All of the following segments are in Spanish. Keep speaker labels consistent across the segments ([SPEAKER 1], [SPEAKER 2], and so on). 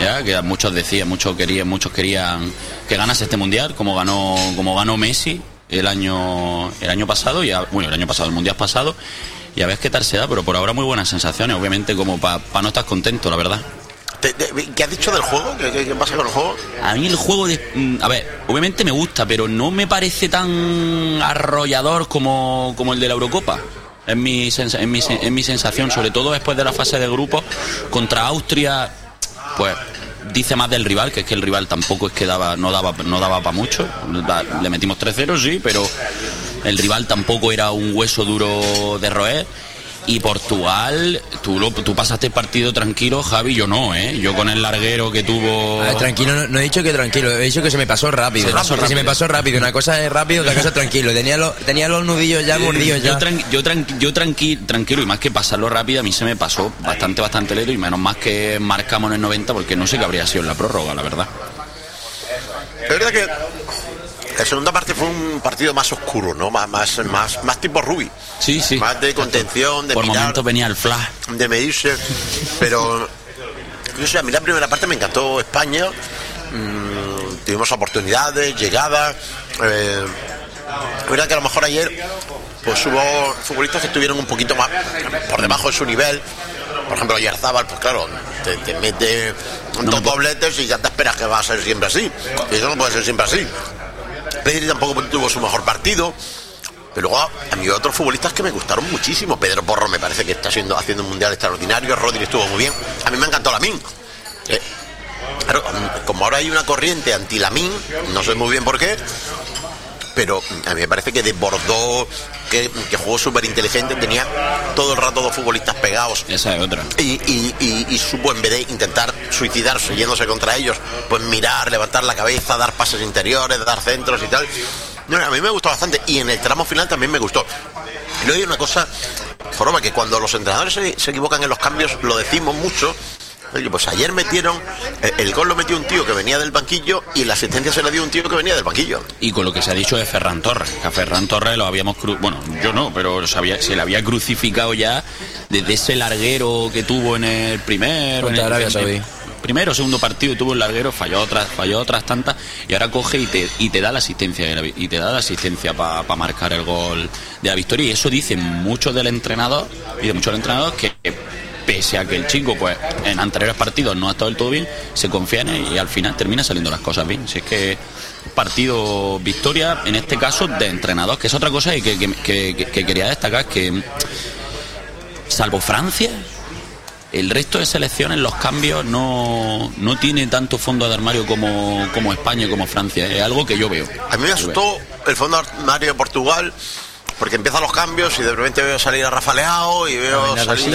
[SPEAKER 1] ya que muchos querían que ganase este mundial, como ganó Messi el año pasado, el mundial pasado, y a ver qué tal se da, pero por ahora muy buenas sensaciones, obviamente, como para no estar contento, la verdad.
[SPEAKER 2] ¿Qué has dicho del juego? ¿Qué pasa con el juego?
[SPEAKER 1] A mí el juego, obviamente me gusta, pero no me parece tan arrollador como el de la Eurocopa. Es mi sensación, sobre todo después de la fase de grupos contra Austria, pues dice más del rival, que es que el rival tampoco es que no daba para mucho. Le metimos 3-0, sí, pero el rival tampoco era un hueso duro de roer. Y Portugal, tú pasaste el partido tranquilo, Javi, yo no, yo con el larguero que tuvo...
[SPEAKER 3] Tranquilo, no he dicho que tranquilo, he dicho que se me pasó rápido. Se me pasó rápido, una cosa es rápido, otra cosa es tranquilo. Tenía los nudillos ya mordidos ya.
[SPEAKER 1] Yo tranquilo, y más que pasarlo rápido, a mí se me pasó bastante lento, y menos más que marcamos en el 90, porque no sé qué habría sido en la prórroga, la verdad.
[SPEAKER 2] Es verdad que la segunda parte fue un partido más oscuro, ¿no? Más tipo rugby.
[SPEAKER 1] Sí.
[SPEAKER 2] Más de contención, de
[SPEAKER 1] por
[SPEAKER 2] mirar,
[SPEAKER 1] momentos venía el flash.
[SPEAKER 2] de medirse. Pero yo sé, a mí la primera parte me encantó España. Tuvimos oportunidades, llegadas. Es verdad que a lo mejor ayer pues hubo futbolistas que estuvieron un poquito más por debajo de su nivel. Por ejemplo, Oyarzábal, pues claro, te mete dos dobletes y ya te esperas que va a ser siempre así. Y eso no puede ser siempre así. Pedri tampoco tuvo su mejor partido. Pero luego a mí otros futbolistas que me gustaron muchísimo. Pedro Porro me parece que está haciendo un mundial extraordinario. Rodri estuvo muy bien. A mí me encantó Lamine. Claro, como ahora hay una corriente anti-Lamine, no sé muy bien por qué, pero a mí me parece que desbordó, que jugó súper inteligente, tenía todo el rato dos futbolistas pegados.
[SPEAKER 1] Esa es otra.
[SPEAKER 2] Y supo, en vez de intentar suicidarse yéndose contra ellos, pues mirar, levantar la cabeza, dar pases interiores, dar centros y tal. No, a mí me gustó bastante, y en el tramo final también me gustó. Y luego hay una cosa, Joroba, que cuando los entrenadores se equivocan en los cambios, lo decimos mucho. Oye, pues ayer metieron, el gol lo metió un tío que venía del banquillo, y la asistencia se la dio un tío que venía del banquillo.
[SPEAKER 1] Y con lo que se ha dicho de Ferran Torres, que a Ferran Torres lo habíamos yo no, pero se le había crucificado ya desde ese larguero que tuvo en el primero,
[SPEAKER 3] en el
[SPEAKER 1] primero o segundo partido, tuvo el larguero, falló otras tantas, y ahora coge y te da la asistencia para marcar el gol de la victoria. Y eso dice mucho del entrenador que pese a que el chico pues en anteriores partidos no ha estado del todo bien, se confía en él y al final termina saliendo las cosas bien. Si es que partido victoria, en este caso de entrenador, que es otra cosa y que quería destacar, que salvo Francia, el resto de selecciones, los cambios no tiene tanto fondo de armario como España y como Francia. Es algo que yo veo.
[SPEAKER 2] A mí me asustó el fondo de armario de Portugal, porque empiezan los cambios y de repente veo salir a Rafa Leao y veo salir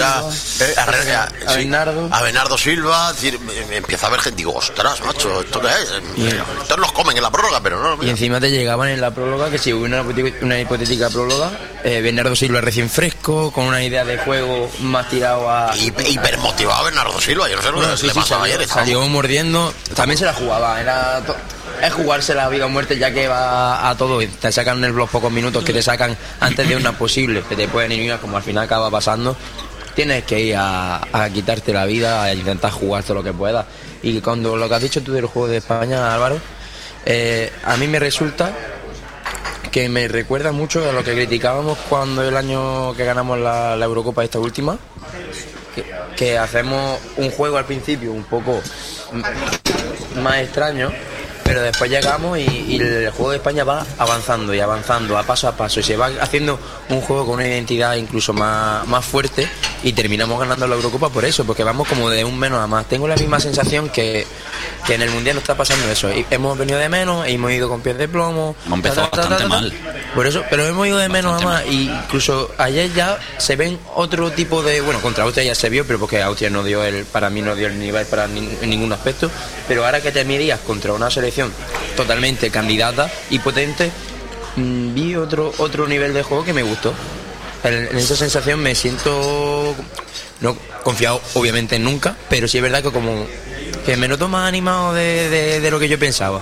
[SPEAKER 2] a Bernardo Silva. Es decir, empieza a ver gente, digo, ostras, macho, ¿esto qué es? Estos los comen en la prórroga, pero no. Mira.
[SPEAKER 3] Y encima te llegaban en la prórroga, que si hubo una hipotética prórroga, Bernardo Silva recién fresco, con una idea de juego más tirado a...
[SPEAKER 2] Hipermotivado Bernardo Silva, yo no sé lo que le pasaba ayer.
[SPEAKER 3] Salió mordiendo, también se la jugaba, es jugarse la vida o muerte, ya que va a todo. Te sacan en los pocos minutos que te sacan antes de una posible, que te pueden ir, como al final acaba pasando. Tienes que ir a quitarte la vida, a intentar jugar todo lo que puedas. Y cuando lo que has dicho tú del juego de España, Álvaro, a mí me resulta que me recuerda mucho a lo que criticábamos cuando el año que ganamos la Eurocopa, esta última, que hacemos un juego al principio un poco más extraño, pero después llegamos y el juego de España va avanzando y avanzando a paso, y se va haciendo un juego con una identidad incluso más fuerte, y terminamos ganando la Eurocopa por eso, porque vamos como de un menos a más. Tengo la misma sensación que en el Mundial nos está pasando eso. Hemos venido de menos e hemos ido con pies de plomo.
[SPEAKER 1] Hemos empezado bastante mal.
[SPEAKER 3] Por eso, pero hemos ido de menos a más, y incluso ayer ya se ven otro tipo de... Bueno, contra Austria ya se vio, pero porque Austria para mí no dio el nivel en ningún aspecto, pero ahora que te mirías contra una selección totalmente candidata y potente, vi otro nivel de juego que me gustó. En esa sensación me siento no confiado, obviamente nunca, pero sí es verdad que como que me noto más animado de lo que yo pensaba.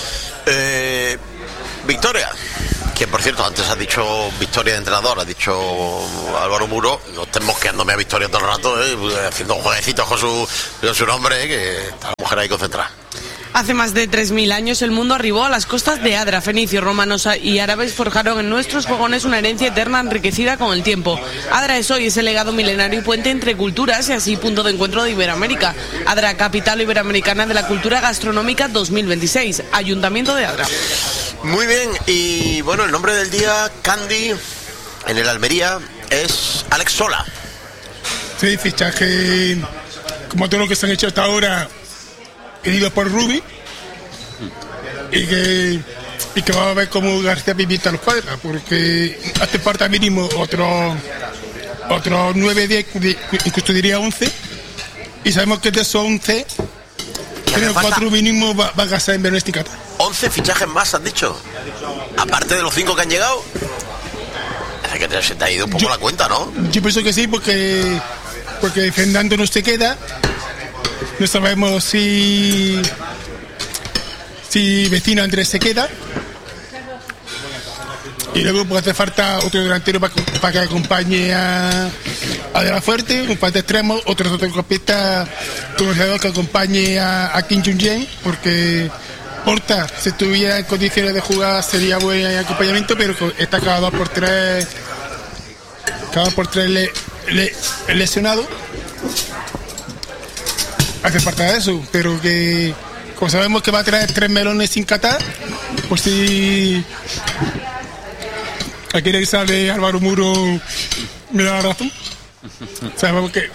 [SPEAKER 2] Victoria, que por cierto, antes has dicho victoria de entrenador, has dicho Álvaro Muro, no estén mosqueándome a Victoria todo el rato, haciendo jueguecitos con su nombre, que está la mujer mujer ahí concentrada.
[SPEAKER 4] Hace más de 3.000 años el mundo arribó a las costas de Adra. Fenicios, romanos y árabes forjaron en nuestros fogones una herencia eterna enriquecida con el tiempo. Adra es hoy ese legado milenario y puente entre culturas y así punto de encuentro de Iberoamérica. Adra, capital iberoamericana de la cultura gastronómica 2026. Ayuntamiento de Adra.
[SPEAKER 2] Muy bien, y bueno, el nombre del día, Candy, en el Almería, es Alex Sola.
[SPEAKER 5] Sí, fichaje, como todo lo que se han hecho hasta ahora, querido por Rubi, y que vamos a ver cómo García Pimienta los cuadra, porque hace falta mínimo otros 9, 10, incluso diría 11, y sabemos que de esos 11, 3 o 4 mínimo va a gastar en Bernéstica.
[SPEAKER 2] 11 fichajes más, han dicho. Aparte de los 5 que han llegado. Es que se te ha ido un poco la cuenta, ¿no?
[SPEAKER 5] Yo pienso que sí, porque Fernando no se queda. No sabemos si vecino Andrés se queda. Y luego pues hace falta otro delantero para que acompañe a De La Fuerte, un par de extremos, otro centrocampista conocedor que acompañe a Kim Jong-un, porque Horta, si estuviera en condiciones de jugar, sería buen acompañamiento, pero está cada 2 por 3 lesionado. Hace falta de eso, pero que como sabemos que va a traer 3 melones sin catar, pues si aquí le sale Álvaro Muro me da la razón. Sabemos que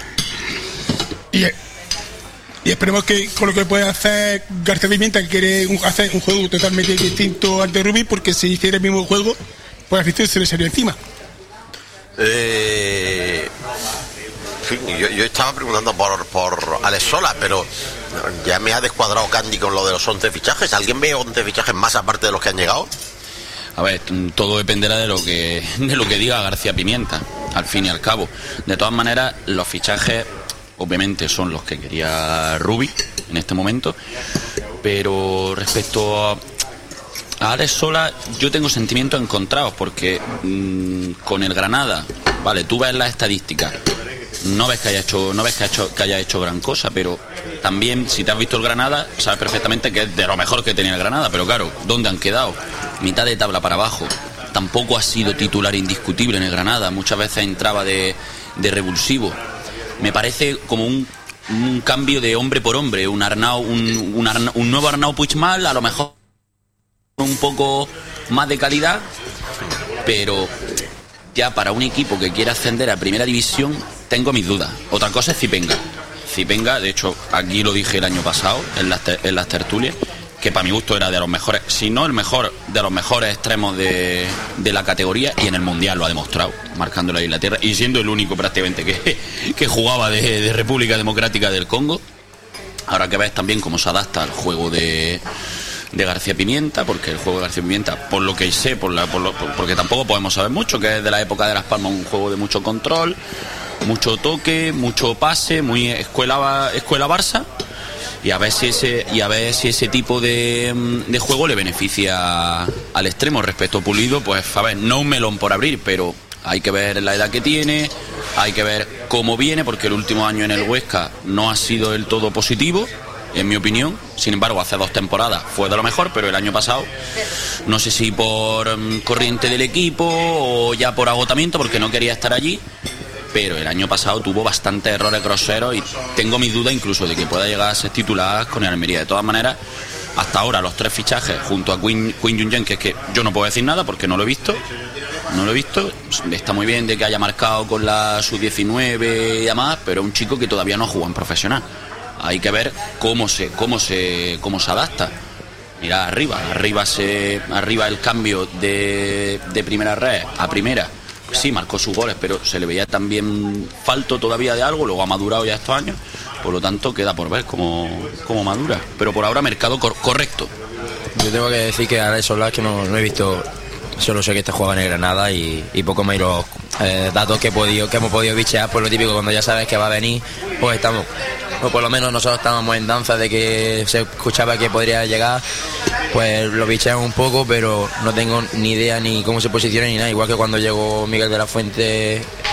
[SPEAKER 5] y esperemos que con lo que puede hacer García Pimienta, que quiere hacer un juego totalmente distinto al de Rubí, porque si hiciera el mismo juego, pues la afición se le salió encima.
[SPEAKER 2] Yo estaba preguntando por Alex Sola, pero ya me ha descuadrado Candy con lo de los 11 fichajes. ¿Alguien ve 11 fichajes más aparte de los que han llegado?
[SPEAKER 1] A ver, todo dependerá de lo que diga García Pimienta, al fin y al cabo. De todas maneras, los fichajes obviamente son los que quería Rubi en este momento, pero respecto a Alex Sola, yo tengo sentimientos encontrados, porque con el Granada, vale, tú ves las estadísticas, no ves que haya hecho gran cosa, pero también si te has visto el Granada sabes perfectamente que es de lo mejor que tenía el Granada. Pero claro, ¿dónde han quedado? Mitad de tabla para abajo. Tampoco ha sido titular indiscutible en el Granada, muchas veces entraba de revulsivo. Me parece como un cambio de hombre por hombre, un nuevo Arnau Puigmal, a lo mejor un poco más de calidad, pero ya para un equipo que quiere ascender a primera división tengo mis dudas. Otra cosa es Zipenga, de hecho aquí lo dije el año pasado en las tertulias, que para mi gusto era de los mejores, si no el mejor, de los mejores extremos de la categoría, y en el Mundial lo ha demostrado, marcando la Inglaterra y siendo el único prácticamente que jugaba de República Democrática del Congo. Ahora que ves también cómo se adapta al juego de García Pimienta, porque el juego de García Pimienta, por lo que sé, porque tampoco podemos saber mucho, que es de la época de Las Palmas, un juego de mucho control, mucho toque, mucho pase, muy escuela Barça, y a ver si ese tipo de juego le beneficia al extremo. Respecto a Pulido, pues a ver, no un melón por abrir, pero hay que ver la edad que tiene, hay que ver cómo viene, porque el último año en el Huesca no ha sido del todo positivo, en mi opinión. Sin embargo, hace 2 temporadas fue de lo mejor, pero el año pasado, no sé si por corriente del equipo o ya por agotamiento, porque no quería estar allí, pero el año pasado tuvo bastantes errores groseros y tengo mis dudas incluso de que pueda llegar a ser titular con el Almería. De todas maneras, hasta ahora los 3 fichajes junto a Kim Jong-un, que es que yo no puedo decir nada porque no lo he visto. Está muy bien de que haya marcado con la sub-19 y demás, pero es un chico que todavía no juega en profesional. Hay que ver cómo se adapta. Mira, arriba el cambio de primera red a primera. Sí, marcó sus goles, pero se le veía también falto todavía de algo. Luego ha madurado ya estos años, por lo tanto queda por ver cómo madura. Pero por ahora mercado correcto.
[SPEAKER 3] Yo tengo que decir que a eso que no he visto, solo sé que este juega en el Granada y poco más, y los datos que hemos podido bichear, pues lo típico, cuando ya sabes que va a venir, pues estamos, o por lo menos nosotros estábamos en danza de que se escuchaba que podría llegar, pues lo bichean un poco, pero no tengo ni idea ni cómo se posiciona ni nada. Igual que cuando llegó Miguel de la Fuente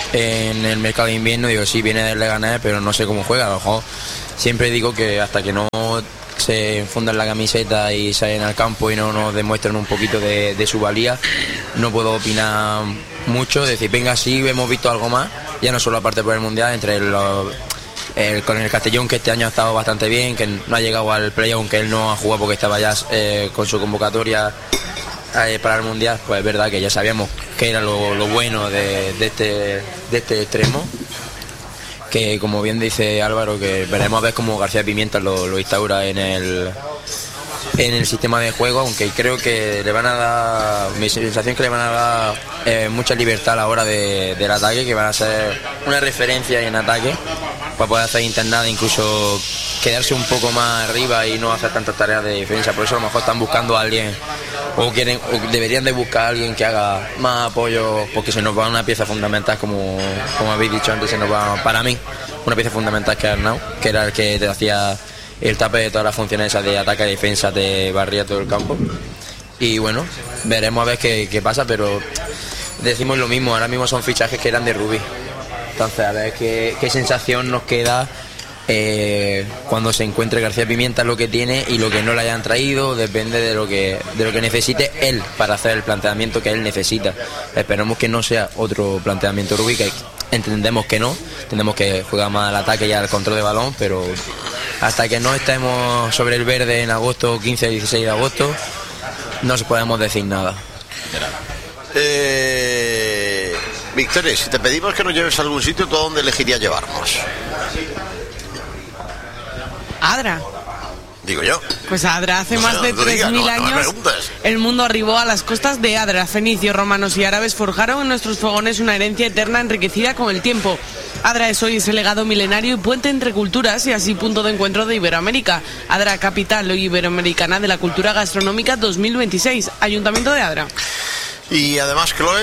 [SPEAKER 3] en el mercado de invierno, digo, sí, viene del Leganés, pero no sé cómo juega. A lo mejor siempre digo que hasta que no se fundan la camiseta y salen al campo y no nos demuestran un poquito de su valía, no puedo opinar mucho, decir, venga, sí, hemos visto algo más, ya no solo aparte por el Mundial, con el Castellón, que este año ha estado bastante bien, que no ha llegado al play, aunque él no ha jugado porque estaba ya con su convocatoria para el Mundial, pues es verdad que ya sabíamos que era lo bueno de este extremo, que como bien dice Álvaro, que veremos a ver cómo García Pimienta lo instaura en el sistema de juego, aunque creo que le van a dar, mi sensación es que le van a dar mucha libertad a la hora del ataque, que van a ser una referencia en ataque para poder hacer internada, incluso quedarse un poco más arriba y no hacer tantas tareas de defensa. Por eso a lo mejor están buscando a alguien o deberían de buscar a alguien que haga más apoyo, porque se nos va una pieza fundamental, como habéis dicho antes, se nos va, para mí, una pieza fundamental, que es Arnau, que era el que te hacía el tape de todas las funciones esas de ataque y defensa, de barría todo el campo. Y bueno, veremos a ver qué pasa, pero decimos lo mismo, ahora mismo son fichajes que eran de Rubí. Entonces a ver qué sensación nos queda cuando se encuentre García Pimienta, lo que tiene y lo que no le hayan traído, depende de lo que necesite él para hacer el planteamiento que él necesita. Esperemos que no sea otro planteamiento Rubí, que entendemos que no, entendemos que juega más al ataque y al control de balón, pero hasta que no estemos sobre el verde en agosto, 15 16 de agosto, no podemos decir nada.
[SPEAKER 2] Victoria, si te pedimos que nos lleves a algún sitio, ¿tú a dónde elegirías llevarnos?
[SPEAKER 4] Adra.
[SPEAKER 2] Digo yo.
[SPEAKER 4] Pues Adra, hace más de 3.000 años el mundo arribó a las costas de Adra. Fenicios, romanos y árabes forjaron en nuestros fogones una herencia eterna enriquecida con el tiempo. Adra es hoy ese legado milenario y puente entre culturas y así punto de encuentro de Iberoamérica. Adra, capital hoy iberoamericana de la cultura gastronómica 2026. Ayuntamiento de Adra.
[SPEAKER 2] Y además, Chloe...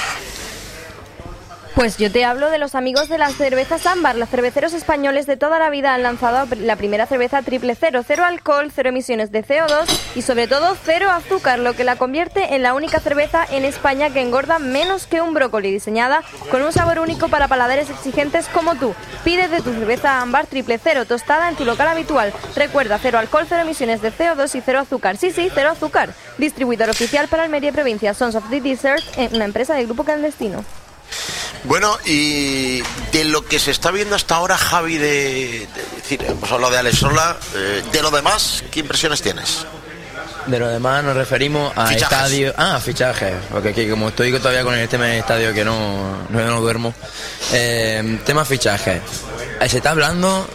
[SPEAKER 6] Pues yo te hablo de los amigos de las cervezas Ámbar. Los cerveceros españoles de toda la vida han lanzado la primera cerveza triple cero. Cero alcohol, cero emisiones de CO2 y sobre todo cero azúcar, lo que la convierte en la única cerveza en España que engorda menos que un brócoli, diseñada con un sabor único para paladares exigentes como tú. Pide de tu cerveza Ámbar triple cero, tostada en tu local habitual. Recuerda, cero alcohol, cero emisiones de CO2 y cero azúcar. Sí, cero azúcar. Distribuidor oficial para Almería y Provincia. Sons of the Desert, una empresa del Grupo Clandestino.
[SPEAKER 2] Bueno, y de lo que se está viendo hasta ahora, Javi, decir, hemos hablado de Alex Sola, de lo demás, ¿qué impresiones tienes?
[SPEAKER 3] De lo demás nos referimos a estadio. Fichajes, porque aquí, como estoy todavía con el tema del estadio que no duermo. Tema fichajes. Se está hablando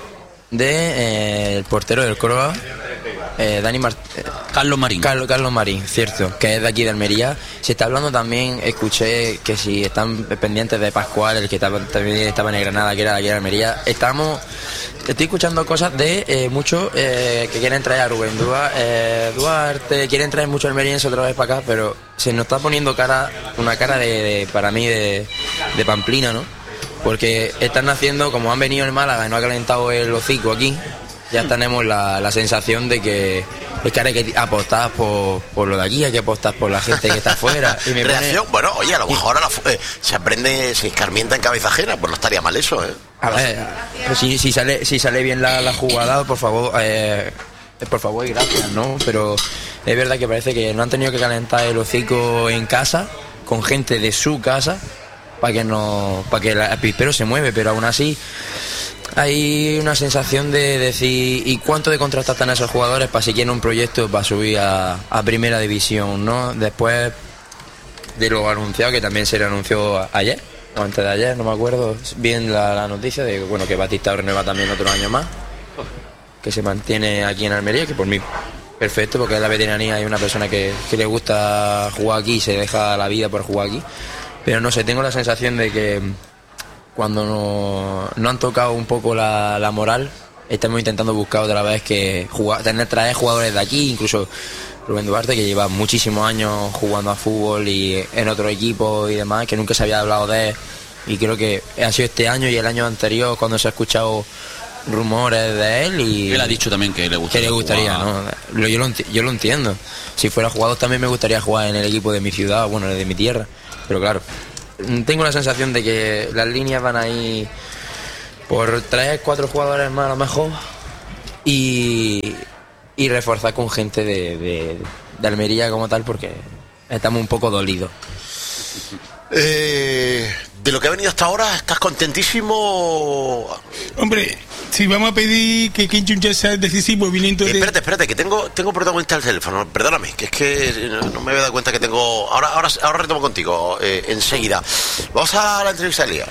[SPEAKER 3] de el portero del Córdoba,
[SPEAKER 1] Carlos Marín.
[SPEAKER 3] Carlos Marín, cierto, que es de aquí de Almería. Se está hablando también, escuché que si están pendientes de Pascual, el que también estaba en el Granada, que era de aquí de Almería. Estoy escuchando cosas de muchos que quieren traer a Rubén Duarte, quieren traer mucho almeriense otra vez para acá, pero se nos está poniendo una cara para mí de pamplina, ¿no? Porque están haciendo, como han venido en Málaga y no ha calentado el hocico aquí, ya tenemos la sensación de que es que hay que apostar por lo de aquí, hay que apostar por la gente que está afuera. Y me
[SPEAKER 2] reacción, bueno, oye, a lo mejor se aprende, se escarmienta en cabeza ajena, pues no estaría mal eso, ¿eh?
[SPEAKER 3] A ver, pues si sale bien la jugada, por favor y gracias, ¿no? Pero es verdad que parece que no han tenido que calentar el hocico en casa, con gente de su casa, para que el apispero se mueve, pero aún así hay una sensación de decir, ¿y cuánto de contrato están esos jugadores para si quieren un proyecto para subir a primera división, ¿no? Después de lo anunciado, que también se le anunció ayer o antes de ayer, no me acuerdo bien la noticia de que Batista renueva también otro año más, que se mantiene aquí en Almería, que por mí perfecto, porque es la veteranía y una persona que le gusta jugar aquí y se deja la vida por jugar aquí. Pero no sé, tengo la sensación de que cuando no han tocado un poco la moral, estamos intentando buscar otra vez traer jugadores de aquí, incluso Rubén Duarte, que lleva muchísimos años jugando a fútbol y en otro equipo y demás, que nunca se había hablado de él, y creo que ha sido este año y el año anterior cuando se ha escuchado rumores de él, y
[SPEAKER 1] él ha dicho también que le gustaría
[SPEAKER 3] ¿no? Yo lo entiendo. Si fuera jugador también me gustaría jugar en el equipo de mi ciudad, de mi tierra, pero claro, tengo la sensación de que las líneas van a ir por 3-4 jugadores más a lo mejor y reforzar con gente de Almería como tal, porque estamos un poco dolidos.
[SPEAKER 2] De lo que ha venido hasta ahora, ¿estás contentísimo?
[SPEAKER 5] Hombre, si vamos a pedir que Kim Jong-un sea decisivo viniendo de...
[SPEAKER 2] Espérate, que tengo protagonista al teléfono. Perdóname, que es que no me había dado cuenta que tengo... Ahora retomo contigo, enseguida. Vamos a la entrevista del día.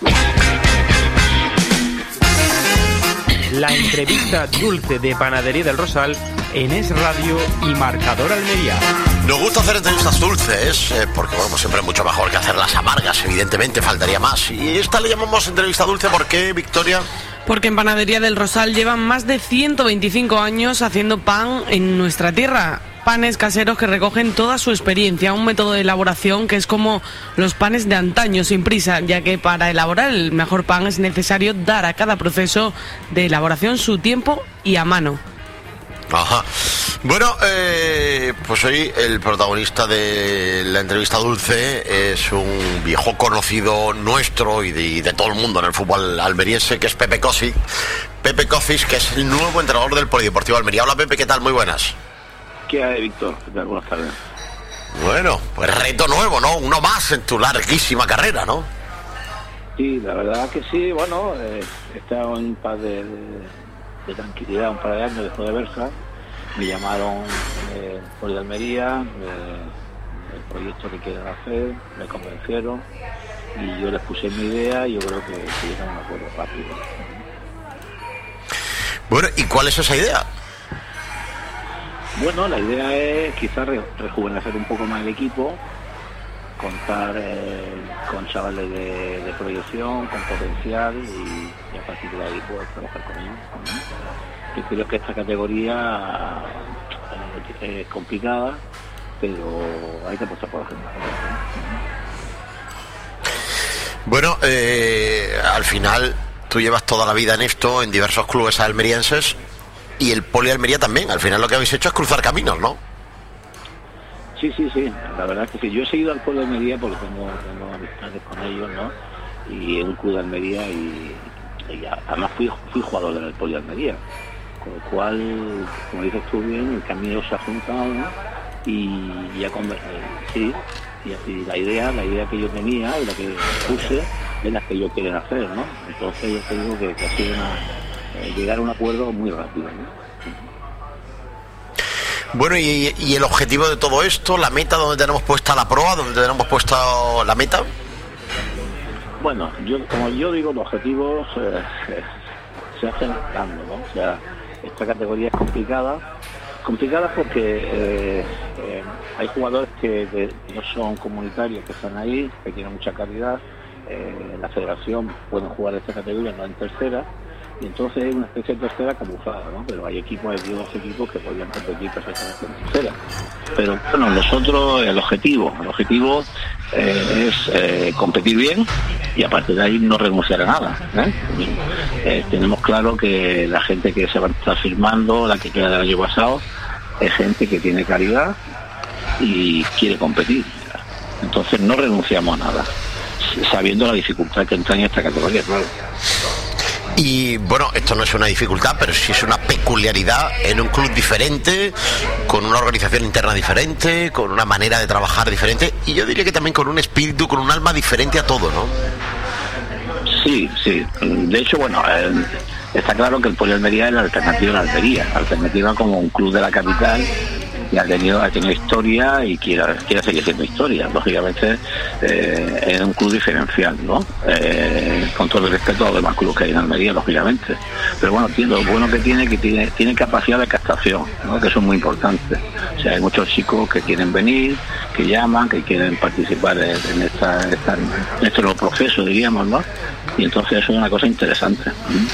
[SPEAKER 7] La entrevista dulce de Panadería del Rosal en Es Radio y Marcador Almería.
[SPEAKER 2] Nos gusta hacer entrevistas dulces, porque bueno, siempre es mucho mejor que hacerlas amargas, evidentemente, faltaría más. Y esta le llamamos entrevista dulce, ¿por qué, Victoria?
[SPEAKER 4] Porque en Panadería del Rosal llevan más de 125 años haciendo pan en nuestra tierra. Panes caseros que recogen toda su experiencia, un método de elaboración que es como los panes de antaño, sin prisa, ya que para elaborar el mejor pan es necesario dar a cada proceso de elaboración su tiempo y a mano.
[SPEAKER 2] Ajá. Bueno, pues hoy el protagonista de la entrevista dulce es un viejo conocido nuestro y de todo el mundo en el fútbol almeriense, que es Pepe Kosic. Pepe Kosic, que es el nuevo entrenador del Polideportivo Almería. Hola Pepe, ¿qué tal? Muy buenas.
[SPEAKER 8] ¿Qué hay, Víctor? ¿Qué tal? Buenas tardes.
[SPEAKER 2] Bueno, pues reto nuevo, ¿no? Uno más en tu larguísima carrera, ¿no?
[SPEAKER 8] Sí, la verdad que sí. Bueno, he estado en un par de tranquilidad, un par de años después de Berja. Me llamaron por de Almería, el proyecto que quieren hacer, me convencieron y yo les puse mi idea y yo creo que llegaron a un acuerdo rápido.
[SPEAKER 2] Bueno, ¿y cuál es esa idea?
[SPEAKER 8] Bueno, la idea es quizás rejuvenecer un poco más el equipo, contar con chavales de proyección, con potencial y a partir de ahí poder trabajar con ellos. Yo creo que esta categoría es complicada, pero hay que apostar por la gente.
[SPEAKER 2] Bueno, al final tú llevas toda la vida en esto, en diversos clubes almerienses, y el Poli Almería también. Al final lo que habéis hecho es cruzar caminos, ¿no?
[SPEAKER 8] Sí, la verdad es que sí. Yo he seguido al Poli Almería porque tengo amistades con ellos, ¿no? Y en un club de Almería y además fui jugador del Poli Almería. Con lo cual, como dices tú bien, el camino se ha juntado, ¿no? Y ya sí, y la idea que yo tenía y la que puse es la que yo quiero hacer, ¿no? Entonces yo te digo que ha sido llegar a un acuerdo muy rápido, ¿no?
[SPEAKER 2] Bueno, y el objetivo de todo esto, la meta, ¿dónde tenemos puesta la proa? ¿Dónde tenemos puesta la meta?
[SPEAKER 8] Bueno, como yo digo, los objetivos se hacen dando, ¿no? O sea, esta categoría es complicada porque hay jugadores que no son comunitarios, que están ahí, que tienen mucha calidad. La federación pueden jugar esta categoría, no en tercera, y entonces es una especie de tercera camuflada, ¿no? Pero hay dos equipos que podrían competir perfectamente en tercera. Pero bueno, nosotros el objetivo es competir bien y a partir de ahí no renunciar a nada, tenemos claro que la gente que se va a estar firmando, la que queda del año pasado, es gente que tiene calidad y quiere competir. Entonces no renunciamos a nada, sabiendo la dificultad que entraña esta categoría, claro.
[SPEAKER 2] Y bueno, esto no es una dificultad, pero sí es una peculiaridad en un club diferente, con una organización interna diferente, con una manera de trabajar diferente, y yo diría que también con un espíritu, con un alma diferente a todo, ¿no?
[SPEAKER 8] Sí. De hecho, bueno, está claro que el Poli Almería es la alternativa en Almería, alternativa como un club de la capital y ha tenido historia y quiere seguir siendo historia. Lógicamente es un club diferencial, ¿no? Con todo el respeto a los demás clubes que hay en Almería, lógicamente. Pero bueno, lo bueno que tiene capacidad de captación, ¿no? Que eso es muy importante. O sea, hay muchos chicos que quieren venir, que llaman, que quieren participar en este nuevo proceso, diríamos, ¿no? Y entonces eso es una cosa interesante.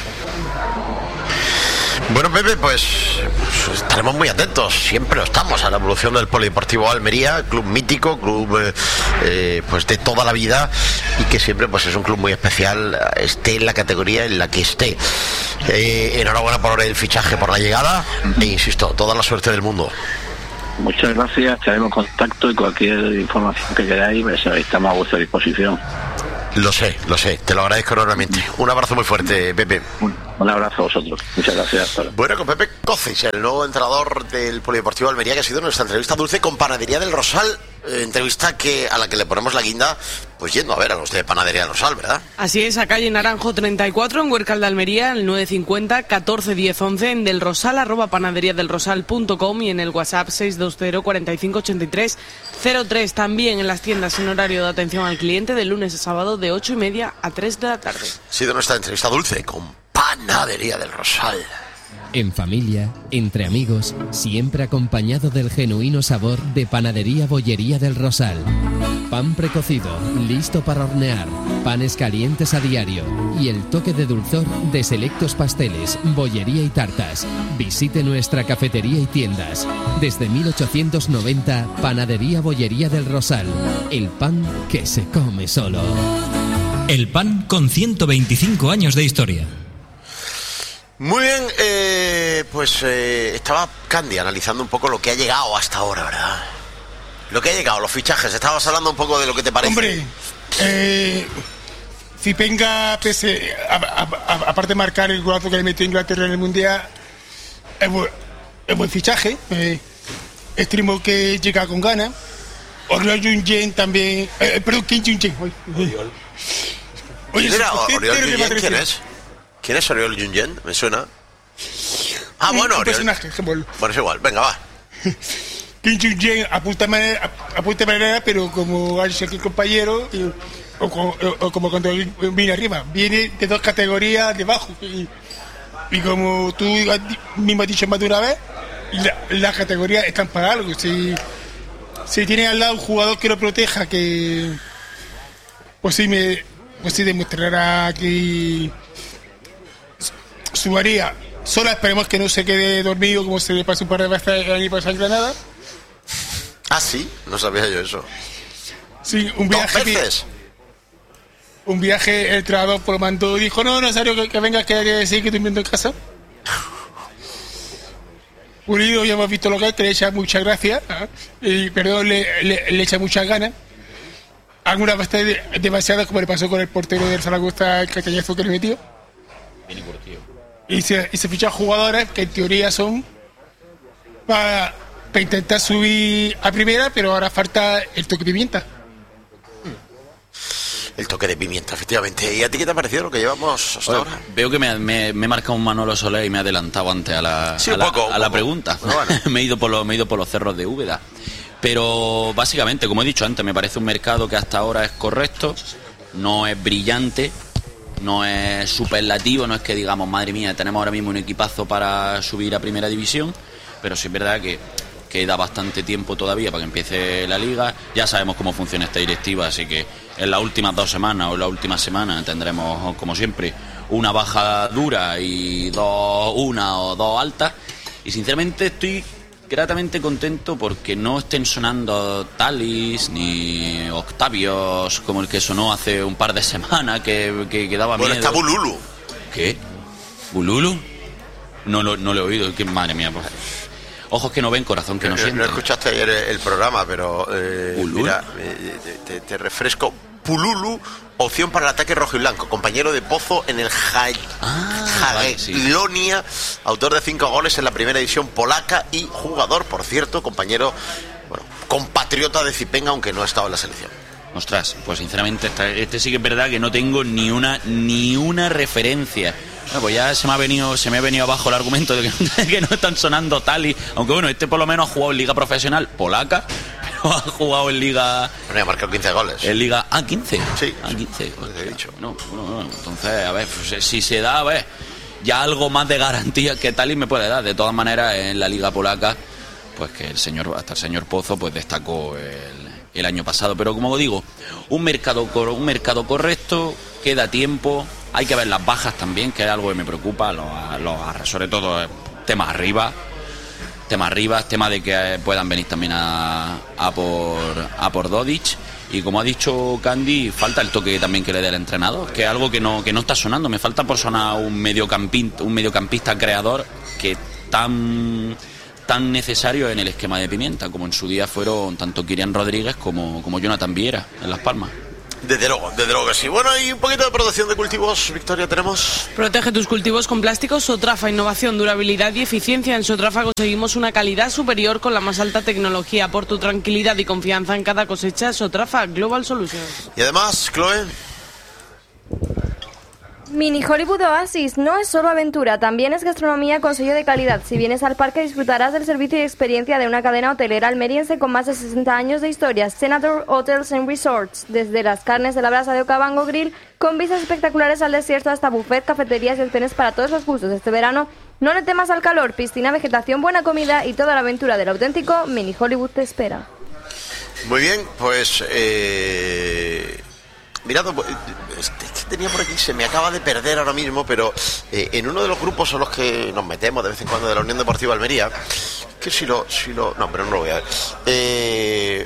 [SPEAKER 2] Bueno, Pepe, pues estaremos muy atentos, siempre lo estamos, a la evolución del Polideportivo Almería, club mítico, club pues de toda la vida, y que siempre pues es un club muy especial, esté en la categoría en la que esté. Enhorabuena por el fichaje, por la llegada, e insisto, toda la suerte del mundo.
[SPEAKER 8] Muchas gracias, estaremos en contacto y cualquier información que queráis, pues, estamos a vuestra disposición.
[SPEAKER 2] Lo sé, te lo agradezco enormemente. Un abrazo muy fuerte, Pepe.
[SPEAKER 8] Un abrazo a vosotros, muchas gracias.
[SPEAKER 2] Bueno, con Pepe Cocis, el nuevo entrenador del Polideportivo Almería, que ha sido nuestra entrevista dulce con Panadería del Rosal, entrevista a la que le ponemos la guinda, pues yendo a ver a los de Panadería del Rosal, ¿verdad?
[SPEAKER 4] Así es, a calle Naranjo 34, en Huércal de Almería, el 950 14 10 11, en Del Rosal, @panaderiadelrosal.com y en el WhatsApp 620 45 83 03. También en las tiendas en horario de atención al cliente de lunes a sábado de 8:30 a 3 de la tarde.
[SPEAKER 2] Ha sido nuestra entrevista dulce con Panadería del Rosal.
[SPEAKER 9] En familia, entre amigos, siempre acompañado del genuino sabor de Panadería Bollería del Rosal. Pan precocido, listo para hornear, panes calientes a diario y el toque de dulzor de selectos pasteles, bollería y tartas. Visite nuestra cafetería y tiendas. Desde 1890, Panadería Bollería del Rosal. El pan que se come solo.
[SPEAKER 10] El pan con 125 años de historia.
[SPEAKER 2] Muy bien, estaba Candy analizando un poco lo que ha llegado hasta ahora, ¿verdad? Lo que ha llegado, los fichajes. Estabas hablando un poco de lo que te parece.
[SPEAKER 5] Hombre, Zipenga, aparte de marcar el golazo que le metió Inglaterra en el Mundial, es buen fichaje. Extremo que llega con ganas. Oriol Junyen también. Perdón, ¿quién Junyen?
[SPEAKER 2] Oye, Oriol Junyen, ¿quién es? ¿Quién es Oriol Junyen? Me suena. Ah, bueno, Oriol.
[SPEAKER 5] Personaje,
[SPEAKER 2] bueno, es igual, venga, va.
[SPEAKER 5] Kim Junyen apunta manera, pero como ha dicho aquí el compañero, o como cuando viene arriba, viene de dos categorías debajo. Y como tú mismo has dicho más de una vez, las categorías están para algo. Si tiene al lado un jugador que lo proteja, que pues sí demostrará que su área sola. Esperemos que no se quede dormido como se le pasó un par de veces el año pasado en Granada.
[SPEAKER 2] Ah, sí, no sabía yo eso.
[SPEAKER 5] Sí, un viaje, el entrenador por lo mandó y dijo, no, necesario que vengas, que sigue durmiendo en casa. Pulido, ya hemos visto lo que le echa muchas gracias, le echa muchas ganas. Algunas veces demasiadas, como le pasó con el portero del Zaragoza, el castañazo que le metió. Y se fichan jugadores que en teoría son para intentar subir a primera, pero ahora falta el toque de pimienta.
[SPEAKER 2] El toque de pimienta, efectivamente. ¿Y a ti qué te ha parecido lo que llevamos hasta ahora?
[SPEAKER 1] Veo que me he marcado un Manolo Soler y me he adelantado antes a la pregunta. No, bueno. me he ido por los cerros de Úbeda. Pero básicamente, como he dicho antes, me parece un mercado que hasta ahora es correcto, no es brillante, no es superlativo, no es que digamos, madre mía, tenemos ahora mismo un equipazo para subir a primera división, pero sí es verdad que queda bastante tiempo todavía para que empiece la liga. Ya sabemos cómo funciona esta directiva, así que en las últimas 2 semanas o en la última semana tendremos, como siempre, una baja dura y una o dos altas. Y sinceramente estoy gratamente contento porque no estén sonando Talis ni Octavios como el que sonó hace un par de semanas que daba miedo.
[SPEAKER 2] Bueno, está Bululu.
[SPEAKER 1] ¿Qué? ¿Bululu? No lo he oído. ¿Qué? Madre mía, pues. Ojos que no ven, corazón que no siente.
[SPEAKER 2] No escuchaste ayer el programa, pero mira, te refresco. Pululu, opción para el ataque rojo y blanco, compañero de Pozo en el Jagiellonia, autor de 5 goles en la primera división polaca y jugador, por cierto, compañero, compatriota de Zipenga, aunque no ha estado en la selección.
[SPEAKER 1] Ostras, pues sinceramente este sí que es verdad que no tengo ni una referencia. Bueno, pues ya se me ha venido abajo el argumento de que no están sonando Tali, aunque bueno, este por lo menos ha jugado en liga profesional polaca, pero ha jugado en liga...
[SPEAKER 2] Bueno, ha marcado 15 goles.
[SPEAKER 1] En liga... 15.
[SPEAKER 2] Sí.
[SPEAKER 1] 15. Pues he dicho. No, entonces, a ver, pues, si se da, a ver, ya algo más de garantía que Tali me puede dar. De todas maneras, en la liga polaca, pues que el señor Pozo pues destacó el año pasado. Pero como digo, un mercado correcto, queda tiempo. Hay que ver las bajas también, que es algo que me preocupa, sobre todo temas arriba, tema de que puedan venir también a por Dodic. Y como ha dicho Candy, falta el toque también que le dé el entrenador, que es algo que no está sonando. Me falta por sonar un mediocampista creador que tan tan necesarios en el esquema de Pimienta, como en su día fueron tanto Kirian Rodríguez como Jonathan Viera en Las Palmas.
[SPEAKER 2] Desde luego que sí. Bueno, y un poquito de protección de cultivos, Victoria, tenemos.
[SPEAKER 4] Protege tus cultivos con plásticos Sotrafa, innovación, durabilidad y eficiencia. En Sotrafa conseguimos una calidad superior con la más alta tecnología. Por tu tranquilidad y confianza en cada cosecha, Sotrafa Global Solutions.
[SPEAKER 2] Y además, Chloe.
[SPEAKER 6] Mini Hollywood Oasis no es solo aventura, también es gastronomía con sello de calidad. Si vienes al parque disfrutarás del servicio y experiencia de una cadena hotelera almeriense con más de 60 años de historia. Senator Hotels and Resorts, desde las carnes de la brasa de Okavango Grill, con vistas espectaculares al desierto hasta buffet, cafeterías y almacenes para todos los gustos. Este verano no le temas al calor, piscina, vegetación, buena comida y toda la aventura del auténtico Mini Hollywood te espera.
[SPEAKER 2] Muy bien, pues mirad, tenía por aquí, se me acaba de perder ahora mismo, pero en uno de los grupos a los que nos metemos de vez en cuando de la Unión Deportiva Almería, que no, pero no lo voy a ver,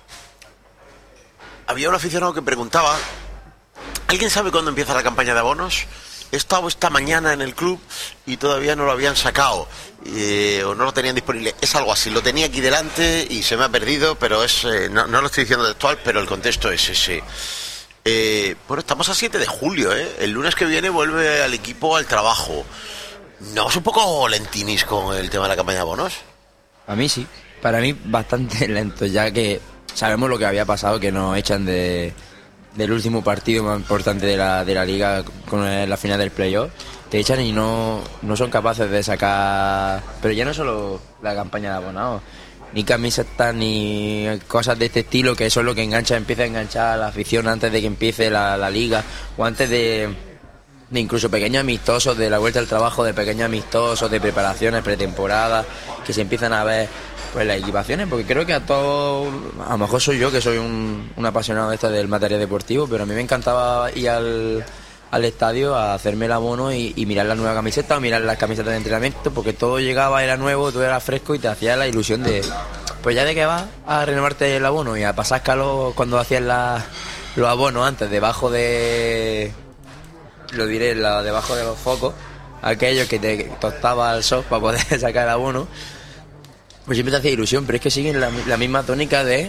[SPEAKER 2] había un aficionado que preguntaba: ¿alguien sabe cuándo empieza la campaña de abonos? He estado esta mañana en el club y todavía no lo habían sacado, o no lo tenían disponible. Es algo así, lo tenía aquí delante y se me ha perdido, pero es no lo estoy diciendo textual, pero el contexto es ese. Bueno, estamos a 7 de julio, el lunes que viene vuelve al equipo al trabajo. ¿No es un poco lentinis con el tema de la campaña de abonos?
[SPEAKER 3] A mí sí, para mí bastante lento, ya que sabemos lo que había pasado, que nos echan del último partido más importante de la liga con la final del playoff. Te echan y no son capaces de sacar, pero ya no solo la campaña de abonados, ni camisetas ni cosas de este estilo, que eso es lo que empieza a enganchar a la afición antes de que empiece la liga, o antes de incluso pequeños amistosos, de la vuelta al trabajo, de pequeños amistosos, de preparaciones, pretemporadas, que se empiezan a ver pues las equipaciones, porque creo que a todos, a lo mejor soy yo que soy un apasionado de esto del material deportivo, pero a mí me encantaba ir al estadio a hacerme el abono y mirar la nueva camiseta o mirar las camisetas de entrenamiento, porque todo llegaba, era nuevo, todo era fresco y te hacía la ilusión de, pues ya de que vas a renovarte el abono y a pasar calor cuando hacías los abonos antes, debajo de, lo diré, debajo de los focos, aquellos que te tostaba el sol para poder sacar el abono, pues siempre te hacía ilusión, pero es que siguen la misma tónica de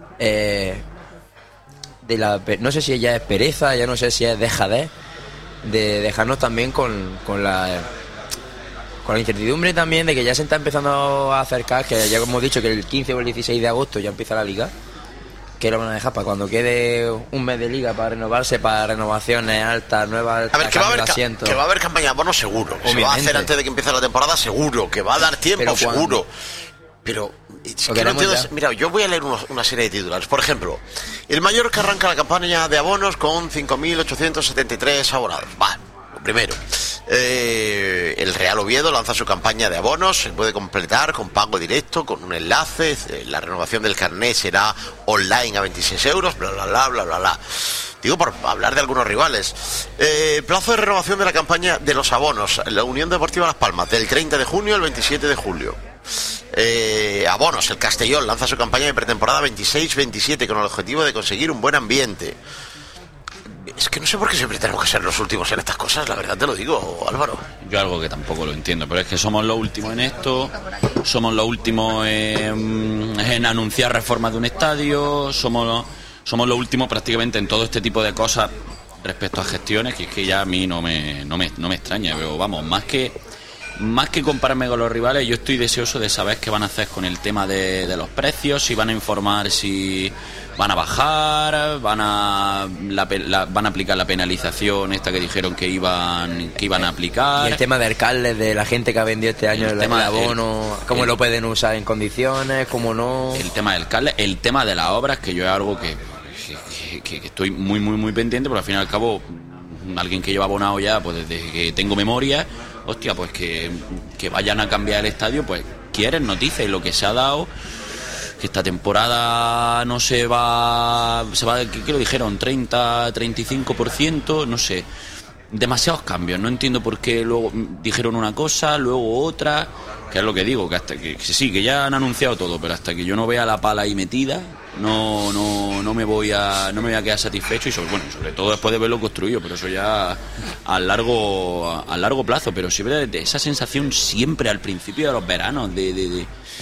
[SPEAKER 3] no sé si ya es pereza, ya no sé si es dejadez, de dejarnos también con la incertidumbre también de que ya se está empezando a acercar, que ya hemos dicho que el 15 o el 16 de agosto ya empieza la liga, que lo van a dejar para cuando quede un mes de liga para renovarse, para renovaciones altas, nuevas.
[SPEAKER 2] A ver, que va a haber campaña de abonos seguro, que se va a hacer antes de que empiece la temporada seguro, que va a dar tiempo seguro. Pero es que no entiendo, mira, yo voy a leer una serie de titulares. Por ejemplo, el Mallorca arranca la campaña de abonos con 5.873 abonados. Va, lo primero. El Real Oviedo lanza su campaña de abonos, se puede completar con pago directo, con un enlace. La renovación del carnet será online a 26 euros, bla, bla, bla, bla, bla, bla. Digo, por hablar de algunos rivales. Plazo de renovación de la campaña de los abonos. La Unión Deportiva Las Palmas, del 30 de junio al 27 de julio. Abonos, el Castellón lanza su campaña de pretemporada 26-27 con el objetivo de conseguir un buen ambiente. Es que no sé por qué siempre tenemos que ser los últimos en estas cosas, la verdad te lo digo, Álvaro.
[SPEAKER 1] Yo algo que tampoco lo entiendo, pero es que somos los últimos en esto, somos los últimos en anunciar reformas de un estadio, somos los últimos prácticamente en todo este tipo de cosas respecto a gestiones, que es que ya a mí no me extraña, pero vamos, más que compararme con los rivales, yo estoy deseoso de saber qué van a hacer con el tema de los precios, si van a informar, si van a bajar, van a aplicar la penalización esta que dijeron que iban a aplicar.
[SPEAKER 3] Y el tema de alcaldes, de la gente que ha vendido este año el abono, cómo lo pueden usar en condiciones, cómo no.
[SPEAKER 1] El tema de alcaldes, el tema de las obras, que yo es algo que estoy muy, muy, muy pendiente, porque al fin y al cabo, alguien que lleva abonado ya, pues desde que tengo memoria, hostia, pues que vayan a cambiar el estadio, pues quieren noticias, y lo que se ha dado, que esta temporada no se va, ¿qué lo dijeron? 30-35%, no sé, demasiados cambios, no entiendo por qué luego dijeron una cosa, luego otra, que es lo que digo, que hasta que sí, que ya han anunciado todo, pero hasta que yo no vea la pala ahí metida, no me voy a quedar satisfecho y sobre todo después de verlo construido, pero eso ya a largo plazo. Pero siempre de esa sensación siempre al principio de los veranos de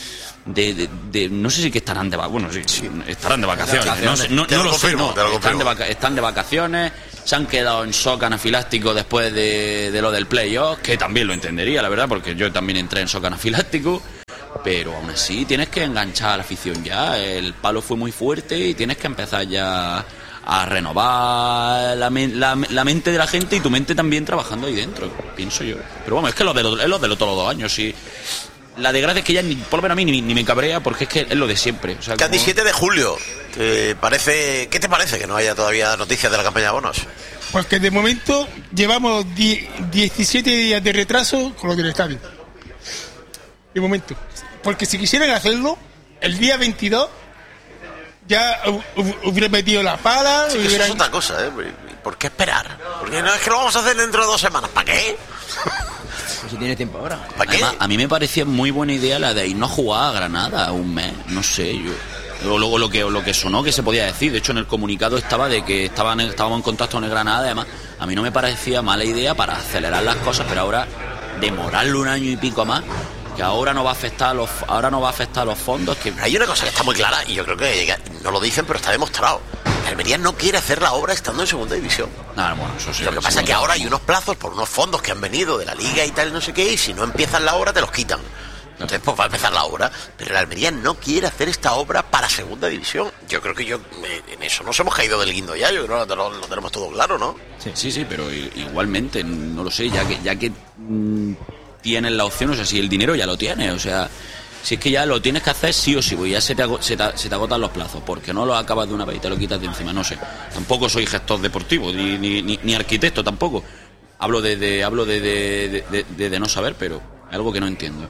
[SPEAKER 1] no sé si que estarán de vacaciones, estarán de vacaciones, no lo sé, están de vacaciones, se han quedado en shock anafiláctico después de lo del playoff, que también lo entendería, la verdad, porque yo también entré en shock anafiláctico. Pero aún así tienes que enganchar a la afición ya. El palo fue muy fuerte y tienes que empezar ya a renovar la mente de la gente y tu mente también trabajando ahí dentro, pienso yo. Pero bueno, es que es lo de todos los 2 años. Sí. La desgracia es que ya por lo menos a mí ni me cabrea, porque es que es lo de siempre. O sea,
[SPEAKER 2] 17 de julio. ¿Qué te parece que no haya todavía noticias de la campaña de abonos?
[SPEAKER 5] Pues que de momento llevamos 17 días de retraso con lo del estadio. De momento. Porque si quisieran hacerlo, el día 22 ya hubieran metido la pala.
[SPEAKER 2] Sí, eso es otra cosa, ¿eh? ¿Por qué esperar? Porque no es que lo vamos a hacer dentro de 2 semanas. ¿Para qué?
[SPEAKER 3] Pues si tiene tiempo ahora.
[SPEAKER 2] ¿Para qué?
[SPEAKER 1] Además, a mí me parecía muy buena idea la de irnos a jugar a Granada un mes. No sé, luego lo que sonó que se podía decir. De hecho, en el comunicado estaba de que estábamos en contacto con el Granada. Además, a mí no me parecía mala idea para acelerar las cosas, pero ahora demorarlo 1 año y pico más, que ahora no va a afectar a los fondos. Que
[SPEAKER 2] hay una cosa que está muy clara y yo creo que no lo dicen, pero está demostrado. Almería no quiere hacer la obra estando en segunda división.
[SPEAKER 1] Eso sí.
[SPEAKER 2] Lo que pasa es que ahora hay unos plazos por unos fondos que han venido de la liga y tal, no sé qué, y si no empiezan la obra te los quitan. Entonces pues va a empezar la obra, pero la Almería no quiere hacer esta obra para segunda división. Yo creo que en eso nos hemos caído del guindo ya. Yo creo que lo tenemos todo claro, ¿no?
[SPEAKER 1] Sí, pero igualmente, no lo sé, ya que tienes la opción, o sea, si el dinero ya lo tienes, o sea, si es que ya lo tienes que hacer sí o sí, pues ya se te agotan los plazos, porque no lo acabas de una vez y te lo quitas de encima, no sé. Tampoco soy gestor deportivo, ni arquitecto tampoco. Hablo de no saber, pero algo que no entiendo.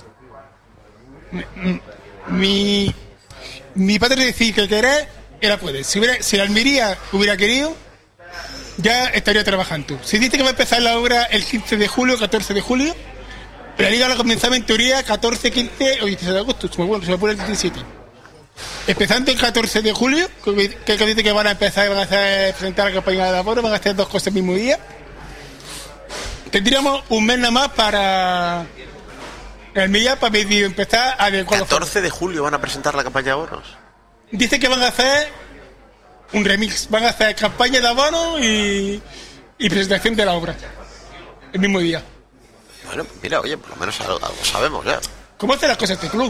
[SPEAKER 5] Mi padre decía que querer era poder. Si la Almería hubiera querido, ya estaría trabajando. Se dice que va a empezar la obra el 15 de julio, 14 de julio. La liga la comenzaba en teoría 14, 15 o 16 de agosto. Se me pone el 17. Empezando el 14 de julio, que dice que van a presentar la campaña de abono, van a hacer 2 cosas el mismo día. Tendríamos un mes nada más para Almería para empezar a adecuar.
[SPEAKER 2] 14 de julio van a presentar la campaña de abonos.
[SPEAKER 5] Dice que van a hacer un remix, van a hacer campaña de abonos y presentación de la obra el mismo día.
[SPEAKER 2] Bueno, mira, oye, por lo menos algo sabemos ya.
[SPEAKER 5] ¿Cómo hacen las cosas este club?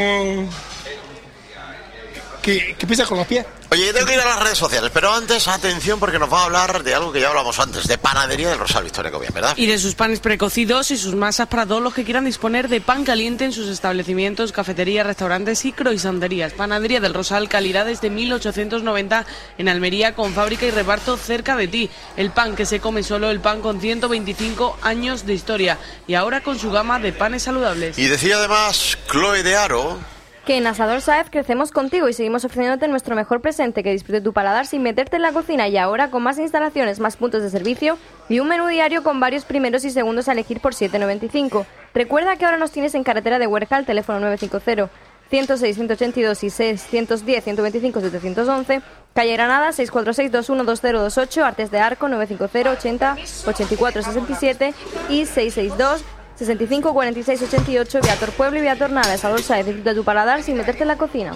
[SPEAKER 5] ¿Qué piensas con los pies?
[SPEAKER 2] Oye, yo tengo que ir a las redes sociales, pero antes, atención, porque nos va a hablar de algo que ya hablamos antes, de Panadería del Rosal, Victoria Cobian, ¿verdad?
[SPEAKER 4] Y de sus panes precocidos y sus masas para todos los que quieran disponer de pan caliente en sus establecimientos, cafeterías, restaurantes y croisanterías. Panadería del Rosal, calidad desde 1890 en Almería, con fábrica y reparto cerca de ti. El pan que se come solo, el pan con 125 años de historia y ahora con su gama de panes saludables.
[SPEAKER 2] Y decía además Chloe de Aro
[SPEAKER 6] que en Asador Saez crecemos contigo y seguimos ofreciéndote nuestro mejor presente, que disfrute tu paladar sin meterte en la cocina, y ahora con más instalaciones, más puntos de servicio y un menú diario con varios primeros y segundos a elegir por 7,95. Recuerda que ahora nos tienes en carretera de Huerca al teléfono 950 106 182 y 610 125 711, calle Granada 646-212028, Artes de Arco 950 80 84 67 y 662 65 46 88, Viator Pueblo y Viator Nava. Esa bolsa de tu paladar sin meterte en la cocina.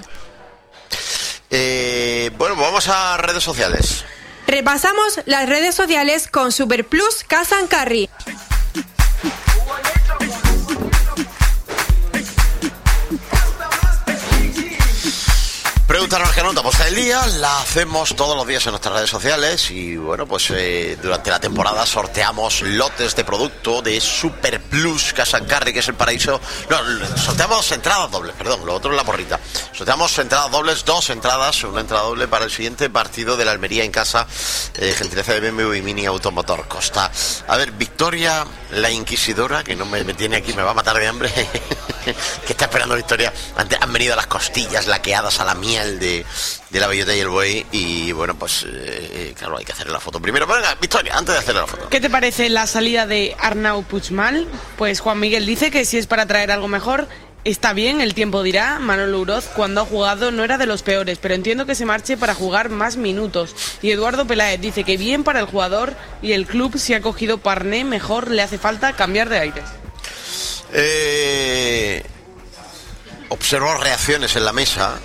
[SPEAKER 2] Bueno, vamos a redes sociales.
[SPEAKER 11] Repasamos las redes sociales con Super Plus Cash and Carry.
[SPEAKER 2] Pregúntanos que anotamos el día, la hacemos todos los días en nuestras redes sociales y bueno, pues durante la temporada sorteamos lotes de producto de Super Plus Cash and Carry, que es el paraíso. No, sorteamos entradas dobles, perdón, lo otro es la porrita. Sorteamos entradas dobles, 2 entradas, una entrada doble para el siguiente partido de la Almería en casa, gentileza de BMW y Mini Automotor Costa. A ver, Victoria, la inquisidora, que no me tiene aquí, me va a matar de hambre. ¿Qué está esperando Victoria? Han venido las costillas laqueadas a la miel de la bellota y el buey y bueno, pues claro, hay que hacerle la foto primero. Pero venga, Victoria, antes de hacerle la foto,
[SPEAKER 4] ¿qué te parece la salida de Arnau Puigmal? Pues Juan Miguel dice que si es para traer algo mejor, Está bien, el tiempo dirá. Manolo Uroz, cuando ha jugado, no era de los peores, pero entiendo que se marche para jugar más minutos. Y Eduardo Peláez dice que bien para el jugador y el club, si ha cogido Parné, mejor le hace falta cambiar de aires.
[SPEAKER 2] Observo reacciones en la mesa.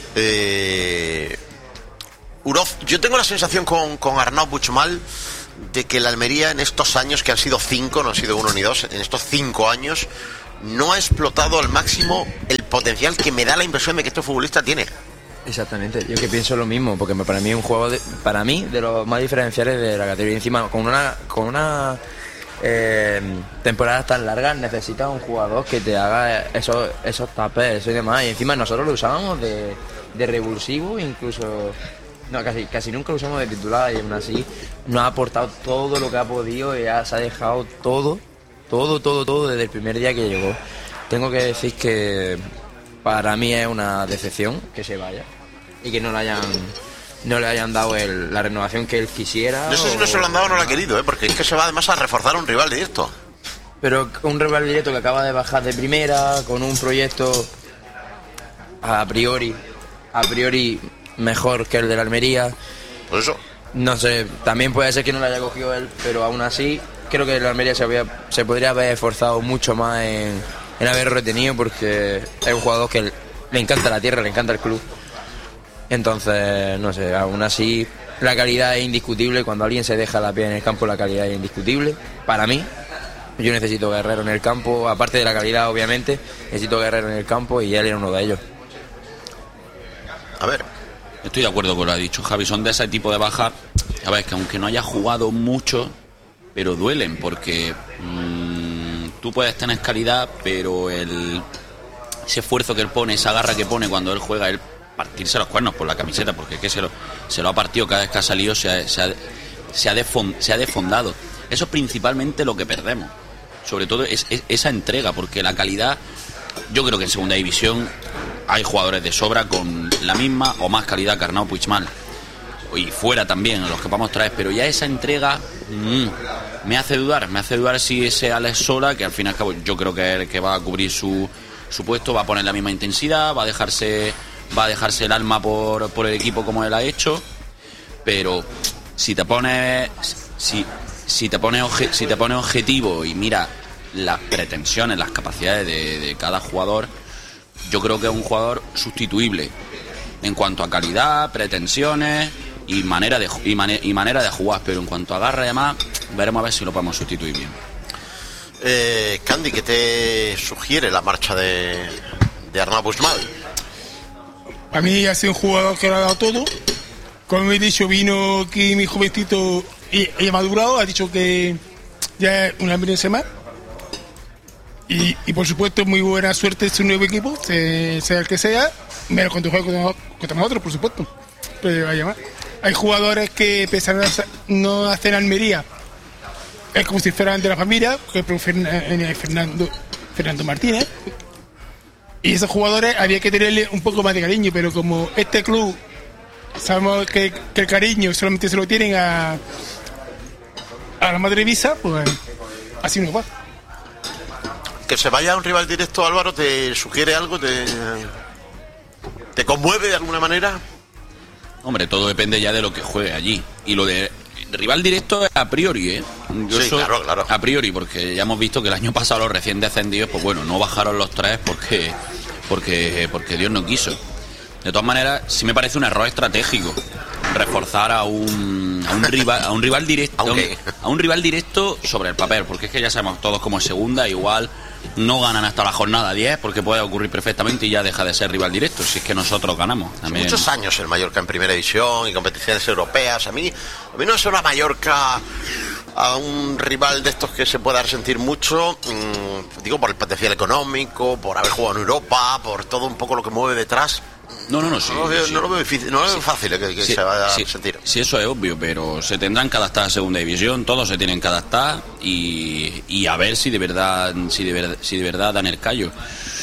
[SPEAKER 2] Uroz, yo tengo la sensación con Arnau Puigmal de que la Almería en estos años, que han sido 5, no han sido 1 ni 2, en estos 5 años no ha explotado al máximo el potencial que me da la impresión de que este futbolista tiene.
[SPEAKER 3] Exactamente, yo que pienso lo mismo, porque para mí es un juego de los más diferenciales de la categoría. Encima, con una temporadas tan largas, necesitas un jugador que te haga esos tapes y demás. Y encima nosotros lo usábamos de revulsivo, incluso casi nunca lo usamos de titular, y aún así nos ha aportado todo lo que ha podido y se ha dejado todo desde el primer día que llegó. Tengo que decir que para mí es una decepción que se vaya y que no le hayan dado la renovación que él quisiera.
[SPEAKER 2] No sé si no se lo han dado o no lo ha querido, porque es que se va además a reforzar un rival directo.
[SPEAKER 3] Pero un rival directo que acaba de bajar de primera, con un proyecto a priori mejor que el de la Almería.
[SPEAKER 2] Por eso.
[SPEAKER 3] No sé, también puede ser que no lo haya cogido él, pero aún así creo que la Almería se podría haber esforzado mucho más en haberlo retenido, porque es un jugador que le encanta la tierra, le encanta el club. Entonces, no sé, aún así la calidad es indiscutible. Cuando alguien se deja la piel en el campo, la calidad es indiscutible. Para mí, yo necesito guerrero en el campo, aparte de la calidad, obviamente, necesito guerrero en el campo y él era uno de ellos.
[SPEAKER 2] A ver,
[SPEAKER 1] estoy de acuerdo con lo que ha dicho Javi, son de ese tipo de bajas, a ver, que aunque no haya jugado mucho, pero duelen, porque tú puedes tener calidad, pero ese esfuerzo que él pone, esa garra que pone cuando él juega, él partirse los cuernos por la camiseta, porque es que se lo ha partido cada vez que ha salido, se ha desfondado. Eso es principalmente lo que perdemos, sobre todo es esa entrega, porque la calidad, yo creo que en segunda división hay jugadores de sobra con la misma o más calidad que Arnau Puigmal, y fuera también los que vamos a traer, pero ya esa entrega me hace dudar si ese Alex Sola, que al fin y al cabo yo creo que es el que va a cubrir su puesto, va a poner la misma intensidad, va a dejarse el alma por el equipo como él ha hecho, pero si te pones objetivo y mira las pretensiones, las capacidades de cada jugador, yo creo que es un jugador sustituible en cuanto a calidad, pretensiones y manera de jugar, pero en cuanto a garra y demás, veremos a ver si lo podemos sustituir bien.
[SPEAKER 2] Candy, ¿qué te sugiere la marcha de Arnau Puigmal?
[SPEAKER 5] A mí ha sido un jugador que lo ha dado todo. Como he dicho, vino aquí mi jovencito y ha madurado, ha dicho que ya es una experiencia más. Y por supuesto, muy buena suerte en su nuevo equipo, sea el que sea, menos cuando juega contra nosotros, por supuesto. Pero hay jugadores que, pese a no hacer Almería, es como si fueran de la familia, que es Fernando Martínez. Y esos jugadores había que tenerle un poco más de cariño, pero como este club sabemos que el cariño solamente se lo tienen a la Madre Visa, pues así no va.
[SPEAKER 2] Que se vaya a un rival directo, Álvaro, ¿te sugiere algo? ¿Te conmueve de alguna manera?
[SPEAKER 1] Hombre, todo depende ya de lo que juegue allí. Y lo de rival directo es a priori, ¿eh?
[SPEAKER 2] Sí, claro.
[SPEAKER 1] A priori, porque ya hemos visto que el año pasado los recién descendidos, pues bueno, no bajaron los 3 porque Dios no quiso. De todas maneras, sí me parece un error estratégico reforzar a un rival directo, a un rival directo sobre el papel, porque es que ya sabemos todos como en segunda, igual no ganan hasta la jornada 10, porque puede ocurrir perfectamente y ya deja de ser rival directo, si es que nosotros ganamos. También.
[SPEAKER 2] Muchos años el Mallorca en primera división y competiciones europeas. A mí no es una Mallorca a un rival de estos que se pueda resentir mucho, digo, por el potencial económico, por haber jugado en Europa, por todo un poco lo que mueve detrás.
[SPEAKER 1] No lo
[SPEAKER 2] veo difícil, no lo veo fácil que se vaya a sentir.
[SPEAKER 1] Sí, eso es obvio, pero se tendrán que adaptar a segunda división, todos se tienen que adaptar y a ver si de verdad dan el callo.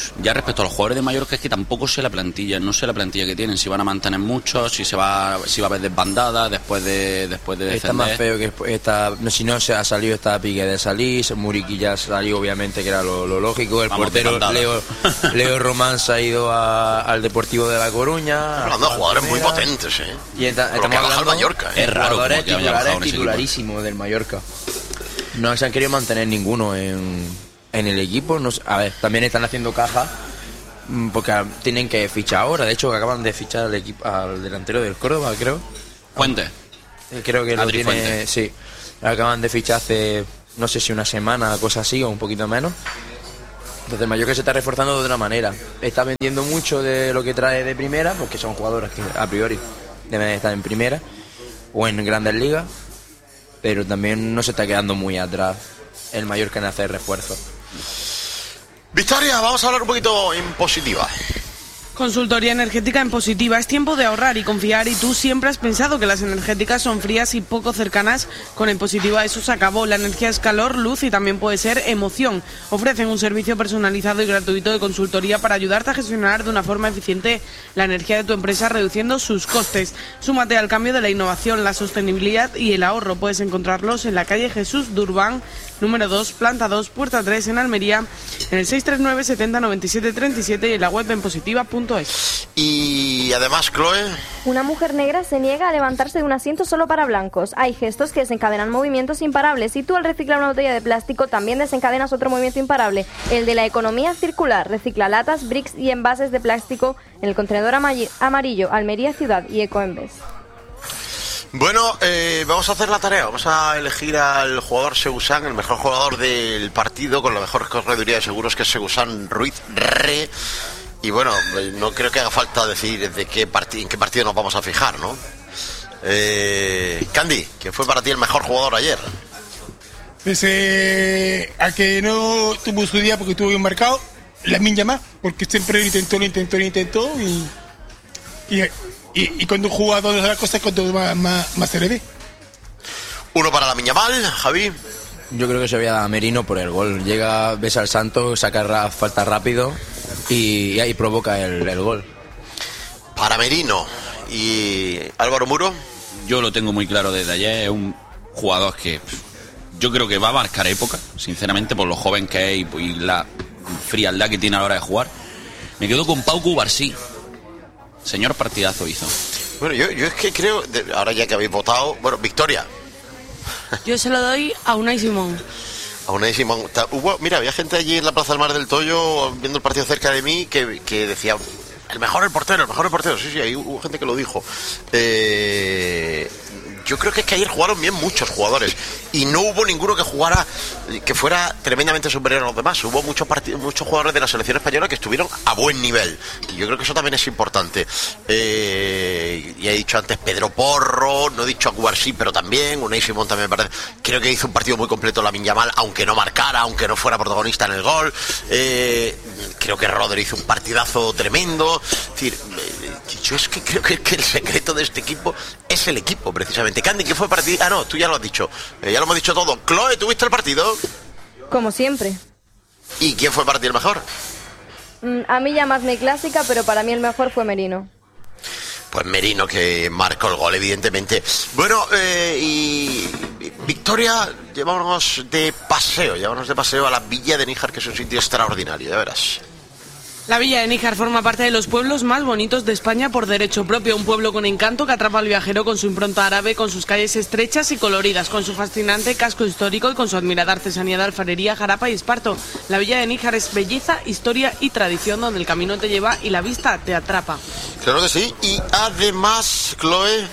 [SPEAKER 1] ya respecto a los jugadores de Mallorca, es que tampoco sé la plantilla, no sé la plantilla que tienen, si van a mantener muchos, si va a haber desbandada después de defender.
[SPEAKER 3] Está más feo que si no se ha salido, está Piqué de salir, Muriqui ya salió, obviamente, que era lo lógico. El portero Leo Román se ha ido al Deportivo de La Coruña.
[SPEAKER 2] Hablando de jugadores muy potentes,
[SPEAKER 3] y estamos hablando de
[SPEAKER 2] Mallorca,
[SPEAKER 1] es raro
[SPEAKER 3] titulares titularísimos del Mallorca. No se han querido mantener ninguno en el equipo. No, a ver, también están haciendo caja porque tienen que fichar ahora. De hecho, acaban de fichar al delantero del Córdoba, creo.
[SPEAKER 1] Fuente.
[SPEAKER 3] Creo que
[SPEAKER 1] Adri
[SPEAKER 3] lo tiene.
[SPEAKER 1] Fuente.
[SPEAKER 3] Sí, acaban de fichar hace, no sé si una semana, cosa así, o un poquito menos. Entonces el Mallorca se está reforzando de otra manera. Está vendiendo mucho de lo que trae de primera, porque son jugadores que a priori deben estar en primera o en grandes ligas, pero también no se está quedando muy atrás el Mallorca en hacer refuerzos.
[SPEAKER 2] Victoria, vamos a hablar un poquito en positiva.
[SPEAKER 4] Consultoría energética en Positiva. Es tiempo de ahorrar y confiar, y tú siempre has pensado que las energéticas son frías y poco cercanas. Con En Positiva eso se acabó. La energía es calor, luz y también puede ser emoción. Ofrecen un servicio personalizado y gratuito de consultoría para ayudarte a gestionar de una forma eficiente la energía de tu empresa, reduciendo sus costes. Súmate al cambio de la innovación, la sostenibilidad y el ahorro. Puedes encontrarlos en la calle Jesús Durbán, número 2, planta 2, puerta 3, en Almería, en el 639 70 97 37 y en la web enpositiva.es.
[SPEAKER 2] Y además, Chloe,
[SPEAKER 6] una mujer negra se niega a levantarse de un asiento solo para blancos. Hay gestos que desencadenan movimientos imparables, y tú, al reciclar una botella de plástico, también desencadenas otro movimiento imparable, el de la economía circular. Recicla latas, bricks y envases de plástico en el contenedor amarillo, Almería Ciudad y Ecoembes.
[SPEAKER 2] bueno, vamos a hacer la tarea. Vamos a elegir al jugador Segusán, el mejor jugador del partido, con la mejor correduría de seguros, que es Segusán Ruiz Re. Y bueno, no creo que haga falta decir en qué partido nos vamos a fijar, ¿no? Candy, ¿quién fue para ti el mejor jugador ayer?
[SPEAKER 5] Pese a que no tuvo su día porque estuvo bien marcado, Lamine Yamal, porque siempre lo intentó y cuando juega todas las cosas, cuando más se le ve.
[SPEAKER 2] Uno para Lamine Yamal, Javi.
[SPEAKER 3] Yo creo que se había a Merino por el gol. Llega, besa al santo, saca falta rápido y ahí provoca el gol.
[SPEAKER 2] Para Merino. ¿Y Álvaro Muro?
[SPEAKER 1] Yo lo tengo muy claro desde ayer. Es un jugador que yo creo que va a marcar época, sinceramente, por lo joven que es y la frialdad que tiene a la hora de jugar. Me quedo con Pau Cubarsí. Señor partidazo hizo.
[SPEAKER 2] Bueno, yo es que creo, ahora ya que habéis votado, bueno, Victoria.
[SPEAKER 4] Yo se lo doy a Unai Simón.
[SPEAKER 2] A Unai Simón. Mira, había gente allí en la Plaza del Mar del Toyo viendo el partido cerca de mí que decía, el mejor portero. Sí, ahí hubo gente que lo dijo. Yo creo que es que ayer jugaron bien muchos jugadores y no hubo ninguno que fuera tremendamente superior a los demás. Hubo muchos jugadores de la selección española que estuvieron a buen nivel, y yo creo que eso también es importante. Ya he dicho antes Pedro Porro, no he dicho a Cubarsí, pero también Unai Simón también me parece. Creo que hizo un partido muy completo Lamine Yamal, aunque no marcara, aunque no fuera protagonista en el gol. Creo que Rodri hizo un partidazo tremendo. Es decir, yo es que creo que el secreto de este equipo es el equipo, precisamente. Candy, ¿qué fue para ti? Ah, no, tú ya lo has dicho. Ya lo hemos dicho todo. Chloe, ¿tuviste el partido?
[SPEAKER 6] Como siempre.
[SPEAKER 2] ¿Y quién fue para ti el mejor?
[SPEAKER 6] A mí llamadme clásica, pero para mí el mejor fue Merino.
[SPEAKER 2] Pues Merino, que marcó el gol, evidentemente. Bueno, y Victoria, llevámonos de paseo a la Villa de Níjar, que es un sitio extraordinario, ya verás.
[SPEAKER 4] La Villa de Níjar forma parte de los pueblos más bonitos de España por derecho propio. Un pueblo con encanto que atrapa al viajero con su impronta árabe, con sus calles estrechas y coloridas, con su fascinante casco histórico y con su admirada artesanía de alfarería, jarapa y esparto. La Villa de Níjar es belleza, historia y tradición, donde el camino te lleva y la vista te atrapa.
[SPEAKER 2] Claro que sí. Y además, Chloe,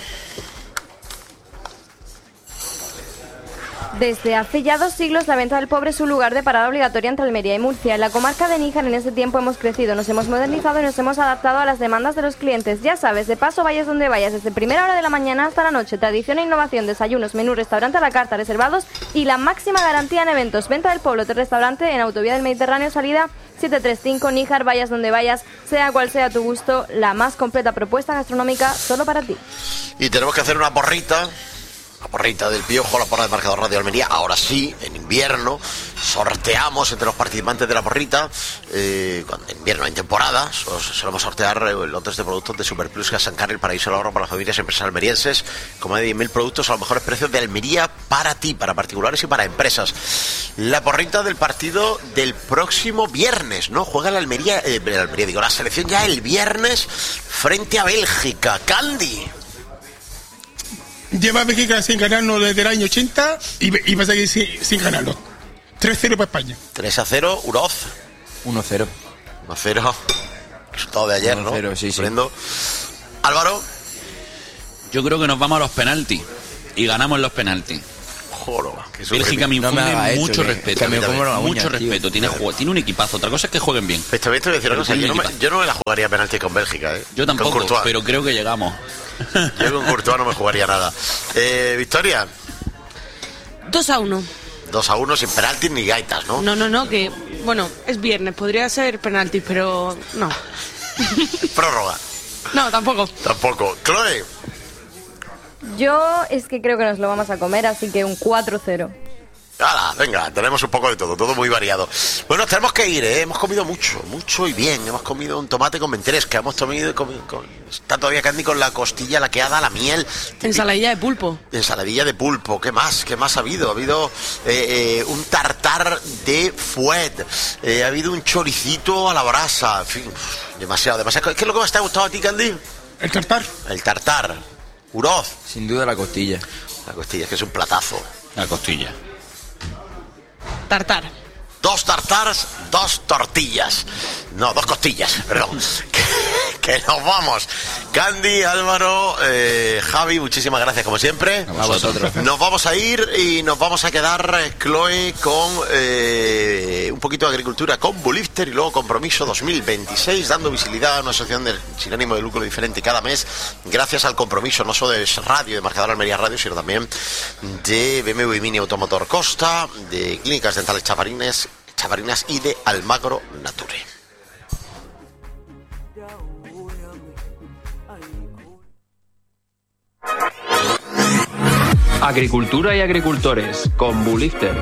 [SPEAKER 6] desde hace ya 2 siglos, la Venta del Pobre es un lugar de parada obligatoria entre Almería y Murcia. En la comarca de Níjar, en ese tiempo, hemos crecido, nos hemos modernizado y nos hemos adaptado a las demandas de los clientes. Ya sabes, de paso vayas donde vayas, desde primera hora de la mañana hasta la noche. Tradición e innovación, desayunos, menú, restaurante a la carta, reservados y la máxima garantía en eventos. Venta del Pueblo, hotel restaurante en Autovía del Mediterráneo, salida 735 Níjar. Vayas donde vayas, sea cual sea tu gusto, la más completa propuesta gastronómica solo para ti.
[SPEAKER 2] Y tenemos que hacer una porrita. La porrita del Piojo, la porra de Marcador Radio Almería. Ahora sí, en invierno, sorteamos entre los participantes de la porrita. Cuando en invierno, en temporada, solemos sortear lotes de productos de Super Plus Cash & Carry, el paraíso del ahorro para las familias y empresas almerienses, como de 10.000 productos a los mejores precios de Almería para ti, para particulares y para empresas. La porrita del partido del próximo viernes, ¿no? Juega la Almería, la selección ya el viernes frente a Bélgica. Candy.
[SPEAKER 5] Lleva Bélgica sin ganarnos desde el año 80 y va a seguir sin ganarlo. 3-0 para España.
[SPEAKER 2] 3-0, Uroz.
[SPEAKER 3] 1-0.
[SPEAKER 2] 1-0. Resultado de ayer, 1-0,
[SPEAKER 3] ¿no? Sí.
[SPEAKER 2] Álvaro.
[SPEAKER 1] Yo creo que nos vamos a los penaltis y ganamos los penaltis. Bélgica me infunde mucho respeto. Mucho respeto. Tiene un equipazo. Otra cosa es que jueguen bien.
[SPEAKER 2] Te voy a decir una cosa. Yo no me la jugaría penalti con Bélgica.
[SPEAKER 1] Yo tampoco, pero creo que llegamos.
[SPEAKER 2] Yo con Courtois no me jugaría nada. Victoria.
[SPEAKER 4] 2-1.
[SPEAKER 2] 2-1 sin penaltis ni gaitas, ¿no?
[SPEAKER 4] No, que bueno, es viernes, podría ser penaltis, pero no.
[SPEAKER 2] Prórroga.
[SPEAKER 4] No, tampoco.
[SPEAKER 2] Chloe.
[SPEAKER 6] Yo es que creo que nos lo vamos a comer, así que un 4-0.
[SPEAKER 2] ¡Hala! Venga, tenemos un poco de todo muy variado. Bueno, nos tenemos que ir, ¿eh? Hemos comido mucho y bien. Hemos comido un tomate con ventresca, hemos comido está todavía Candy con la costilla laqueada, la miel.
[SPEAKER 4] Ensaladilla de pulpo.
[SPEAKER 2] ¿Qué más ha habido? Ha habido un tartar de fuet, ha habido un choricito a la brasa, en fin, demasiado. ¿Qué es lo que más te ha gustado a ti, Candy?
[SPEAKER 5] El tartar.
[SPEAKER 2] Uroz.
[SPEAKER 3] Sin duda la costilla.
[SPEAKER 2] La costilla, es que es un platazo.
[SPEAKER 1] La costilla.
[SPEAKER 4] Tartar.
[SPEAKER 2] 2 tartars, 2 tortillas. No, 2 costillas, perdón. que nos vamos. Candy, Álvaro, Javi, muchísimas gracias como siempre.
[SPEAKER 3] A vosotros.
[SPEAKER 2] Nos vamos a ir y nos vamos a quedar, Chloe, con un poquito de agricultura con Bulifter y luego Compromiso 2026, dando visibilidad a una asociación sin ánimo de lucro diferente cada mes, gracias al compromiso no solo de Radio, de Marcador Almería Radio, sino también de BMW Mini Automotor Costa, de Clínicas Dentales Chavarinas y de Almagro Nature.
[SPEAKER 7] Agricultura y agricultores con Bulifter.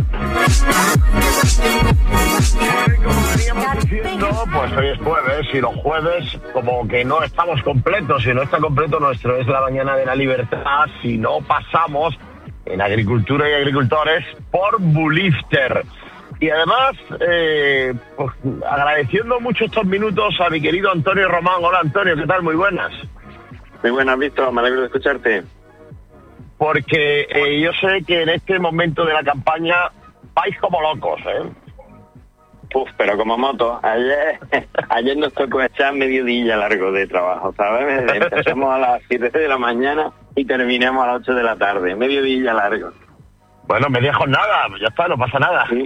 [SPEAKER 12] Como veníamos diciendo, pues hoy es jueves y los jueves como que no estamos completos. Si no está completo nuestro es la mañana de la libertad, si no pasamos en Agricultura y Agricultores por Bulifter. Y además, pues, agradeciendo mucho estos minutos a mi querido Antonio Román. Hola Antonio, ¿qué tal? Muy buenas.
[SPEAKER 13] Muy buenas, Víctor, me alegro de escucharte.
[SPEAKER 12] Porque yo sé que en este momento de la campaña vais como locos, ¿eh?
[SPEAKER 13] Pero como moto. Ayer nos tocó echar medio día largo de trabajo, ¿sabes? Empezamos a las 7 de la mañana y terminamos a las 8 de la tarde. Medio día largo.
[SPEAKER 12] Bueno, media jornada, ya está, no pasa nada.
[SPEAKER 13] Sí.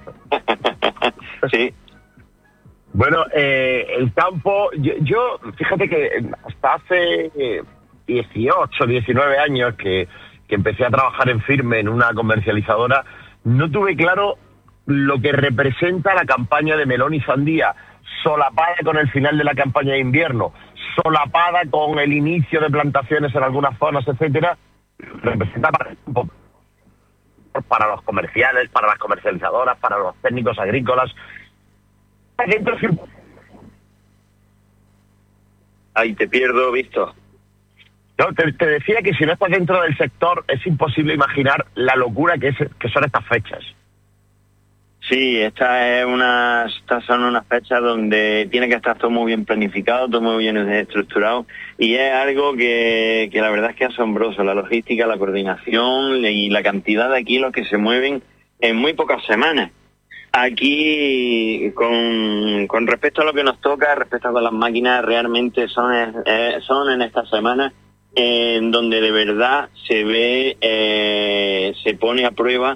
[SPEAKER 13] Sí.
[SPEAKER 12] Bueno, el campo, yo fíjate que hasta hace 18, 19 años que empecé a trabajar en Firme, en una comercializadora, no tuve claro lo que representa la campaña de melón y sandía, solapada con el final de la campaña de invierno, solapada con el inicio de plantaciones en algunas zonas, etcétera, representa para los comerciales, para las comercializadoras, para los técnicos agrícolas.
[SPEAKER 13] Ahí te pierdo, Víctor.
[SPEAKER 12] No, te decía que si no estás dentro del sector es imposible imaginar la locura que son estas fechas.
[SPEAKER 13] Sí, estas son unas fechas donde tiene que estar todo muy bien planificado, todo muy bien estructurado, y es algo que la verdad es que es asombroso, la logística, la coordinación y la cantidad de kilos que se mueven en muy pocas semanas. Aquí, con respecto a lo que nos toca, respecto a las máquinas, realmente son en estas semanas en donde de verdad se ve, se pone a prueba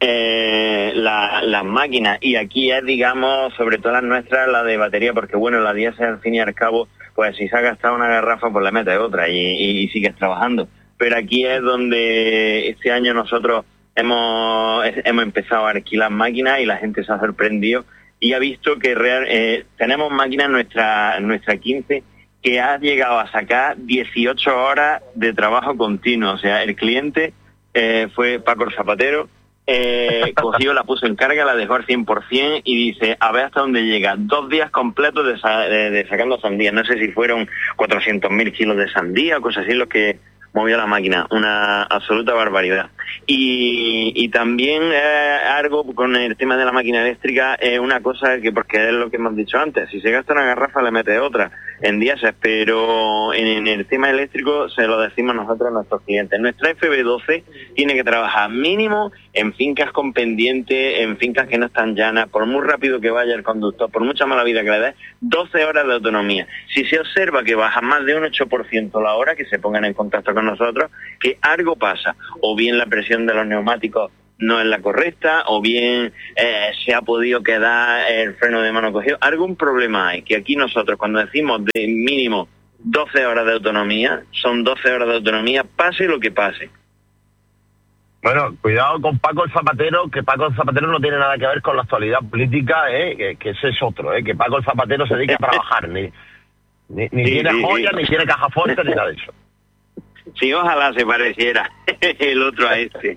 [SPEAKER 13] las máquinas, y aquí es, digamos, sobre todo las nuestras, la de batería, porque bueno, la diésel al fin y al cabo, pues si se ha gastado una garrafa, pues le metes otra y sigues trabajando. Pero aquí es donde este año nosotros hemos empezado a alquilar máquinas y la gente se ha sorprendido y ha visto que tenemos máquinas nuestra 15 que ha llegado a sacar 18 horas de trabajo continuo. O sea, el cliente fue Paco el Zapatero. Cogió, la puso en carga, la dejó al 100% y dice, a ver hasta dónde llega. 2 días completos de sacando sandía. No sé si fueron 400.000 kilos de sandía o cosas así los que movió la máquina. Una absoluta barbaridad. Y también algo con el tema de la máquina eléctrica, una cosa que, porque es lo que hemos dicho antes, si se gasta una garrafa le mete otra en diésel, pero en el tema eléctrico se lo decimos nosotros a nuestros clientes. Nuestra FB12 tiene que trabajar mínimo en fincas con pendiente, en fincas que no están llanas, por muy rápido que vaya el conductor, por mucha mala vida que le dé, 12 horas de autonomía. Si se observa que baja más de un 8% la hora, que se pongan en contacto con nosotros, que algo pasa, o bien la presión de los neumáticos no es la correcta, o bien se ha podido quedar el freno de mano cogido. Algún problema hay, que aquí nosotros cuando decimos de mínimo 12 horas de autonomía, son 12 horas de autonomía, pase lo que pase.
[SPEAKER 12] Bueno, cuidado con Paco el Zapatero, que Paco el Zapatero no tiene nada que ver con la actualidad política, que ese es otro, que Paco el Zapatero se dedica a trabajar, ni tiene joyas, ni tiene caja fuerte, ni nada de eso.
[SPEAKER 13] Sí, ojalá se pareciera el otro a este.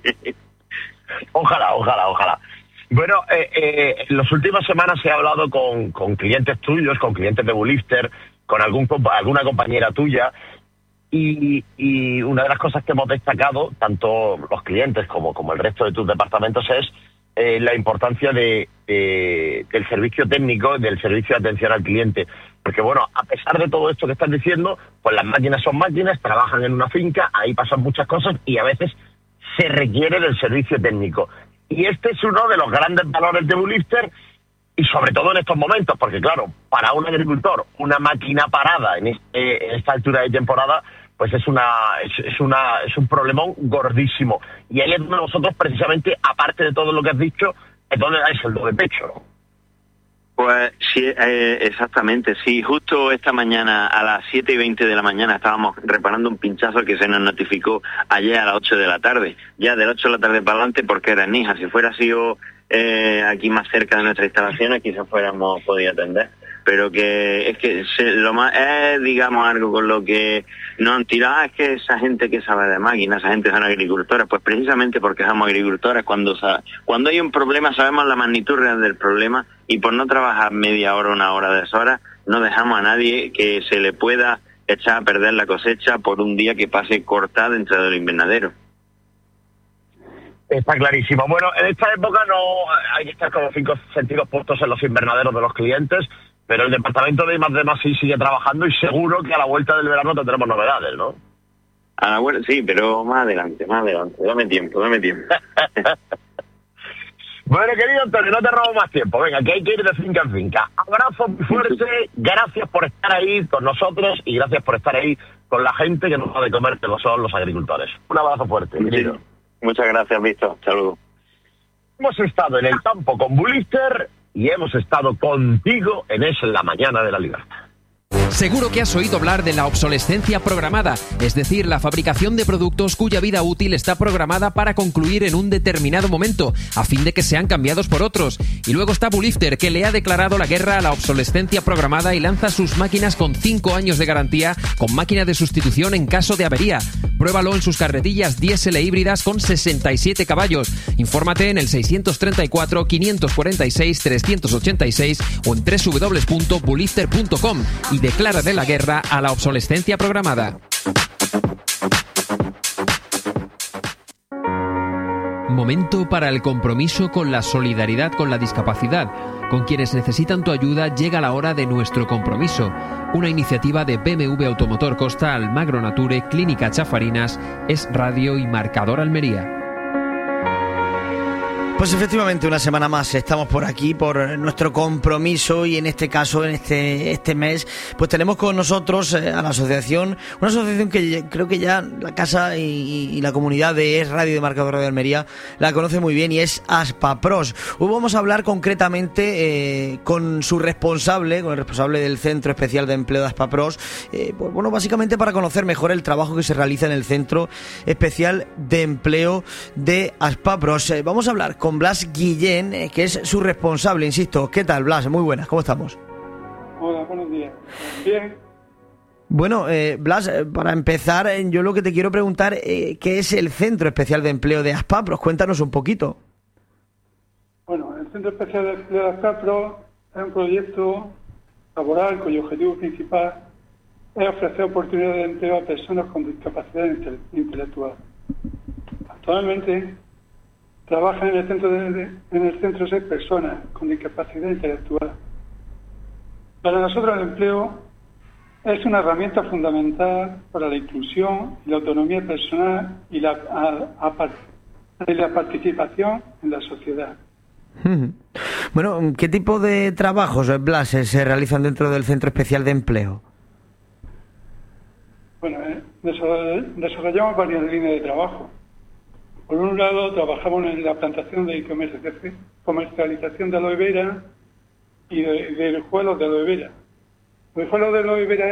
[SPEAKER 12] Ojalá. Bueno, en las últimas semanas he hablado con clientes tuyos, con clientes de Bullister, con alguna compañera tuya, y una de las cosas que hemos destacado, tanto los clientes como el resto de tus departamentos, es la importancia del servicio técnico, del servicio de atención al cliente. Porque bueno, a pesar de todo esto que estás diciendo, pues las máquinas son máquinas, trabajan en una finca, ahí pasan muchas cosas y a veces se requiere del servicio técnico. Y este es uno de los grandes valores de Bullister, y sobre todo en estos momentos, porque claro, para un agricultor, una máquina parada en esta altura de temporada, pues es un problemón gordísimo. Y ahí es donde nosotros, precisamente, aparte de todo lo que has dicho, es donde dais el do de pecho, ¿no?
[SPEAKER 13] Pues sí, exactamente, sí. Justo esta mañana a las 7:20 de la mañana estábamos reparando un pinchazo que se nos notificó ayer a las 8 de la tarde. Ya de las 8 de la tarde para adelante, porque era en Níjar. Si fuera sido aquí más cerca de nuestras instalaciones, quizás fuéramos podido atender. Pero que es que lo más es, digamos, algo con lo que nos han tirado, es que esa gente que sabe de máquinas, esa gente son agricultores, pues precisamente porque somos agricultores, cuando hay un problema sabemos la magnitud real del problema, y por no trabajar media hora, una hora, deshoras, no dejamos a nadie que se le pueda echar a perder la cosecha por un día que pase cortada dentro del invernadero.
[SPEAKER 12] Está clarísimo. Bueno, en esta época no hay que estar con los 5 sentidos puestos en los invernaderos de los clientes, pero el departamento de I+D+I sí sigue trabajando, y seguro que a la vuelta del verano tendremos novedades, ¿no?
[SPEAKER 13] A la vuelta, sí, pero más adelante. Dame tiempo.
[SPEAKER 12] Bueno, querido Antonio, no te robo más tiempo. Venga, que hay que ir de finca en finca. Abrazo muy fuerte, gracias por estar ahí con nosotros y gracias por estar ahí con la gente que nos da de comer, que no son los agricultores. Un abrazo fuerte, querido.
[SPEAKER 13] Muchas gracias, Víctor. Saludos.
[SPEAKER 12] Hemos estado en el campo con Bullister y hemos estado contigo en Es la Mañana de la Libertad.
[SPEAKER 14] Seguro que has oído hablar de la obsolescencia programada, es decir, la fabricación de productos cuya vida útil está programada para concluir en un determinado momento, a fin de que sean cambiados por otros. Y luego está Bullister, que le ha declarado la guerra a la obsolescencia programada y lanza sus máquinas con 5 años de garantía, con máquina de sustitución en caso de avería. Pruébalo en sus carretillas diésel e híbridas con 67 caballos. Infórmate en el 634 546 386 o en www.bullister.com y declárale la guerra a la obsolescencia programada. Momento para el compromiso con la solidaridad con la discapacidad. Con quienes necesitan tu ayuda llega la hora de nuestro compromiso. Una iniciativa de BMW Automotor Costa, Almagro Nature, Clínica Chafarinas, Es Radio y Marcador Almería.
[SPEAKER 15] Pues efectivamente, una semana más estamos por aquí por nuestro compromiso, y en este caso, en este mes, pues tenemos con nosotros a la asociación, una asociación que creo que ya la casa y la comunidad de Es Radio de Marcador de Almería la conoce muy bien, y es Aspapros. Hoy vamos a hablar concretamente con su responsable, con el responsable del Centro Especial de Empleo de Aspapros, pues bueno, básicamente para conocer mejor el trabajo que se realiza en el Centro Especial de Empleo de Aspapros. Vamos a hablar con Blas Guillén, que es su responsable, insisto. ¿Qué tal, Blas? Muy buenas, ¿cómo estamos?
[SPEAKER 16] Hola, buenos días. Bien.
[SPEAKER 15] Bueno, Blas, para empezar, yo lo que te quiero preguntar, ¿qué es el Centro Especial de Empleo de Aspapros? Cuéntanos un poquito.
[SPEAKER 16] Bueno, el Centro Especial de Empleo de Aspapros es un proyecto laboral cuyo objetivo principal es ofrecer oportunidades de empleo a personas con discapacidad intelectual. Actualmente trabajan en el centro 6 personas con discapacidad intelectual. Para nosotros el empleo es una herramienta fundamental para la inclusión y la autonomía personal y la participación en la sociedad.
[SPEAKER 15] Bueno, ¿qué tipo de trabajos, Blas, se realizan dentro del Centro Especial de Empleo?
[SPEAKER 16] Bueno, desarrollamos varias líneas de trabajo. Por un lado, trabajamos en la plantación de comercialización de aloe vera y de hojuelos de aloe vera. Los hojuelos de aloe vera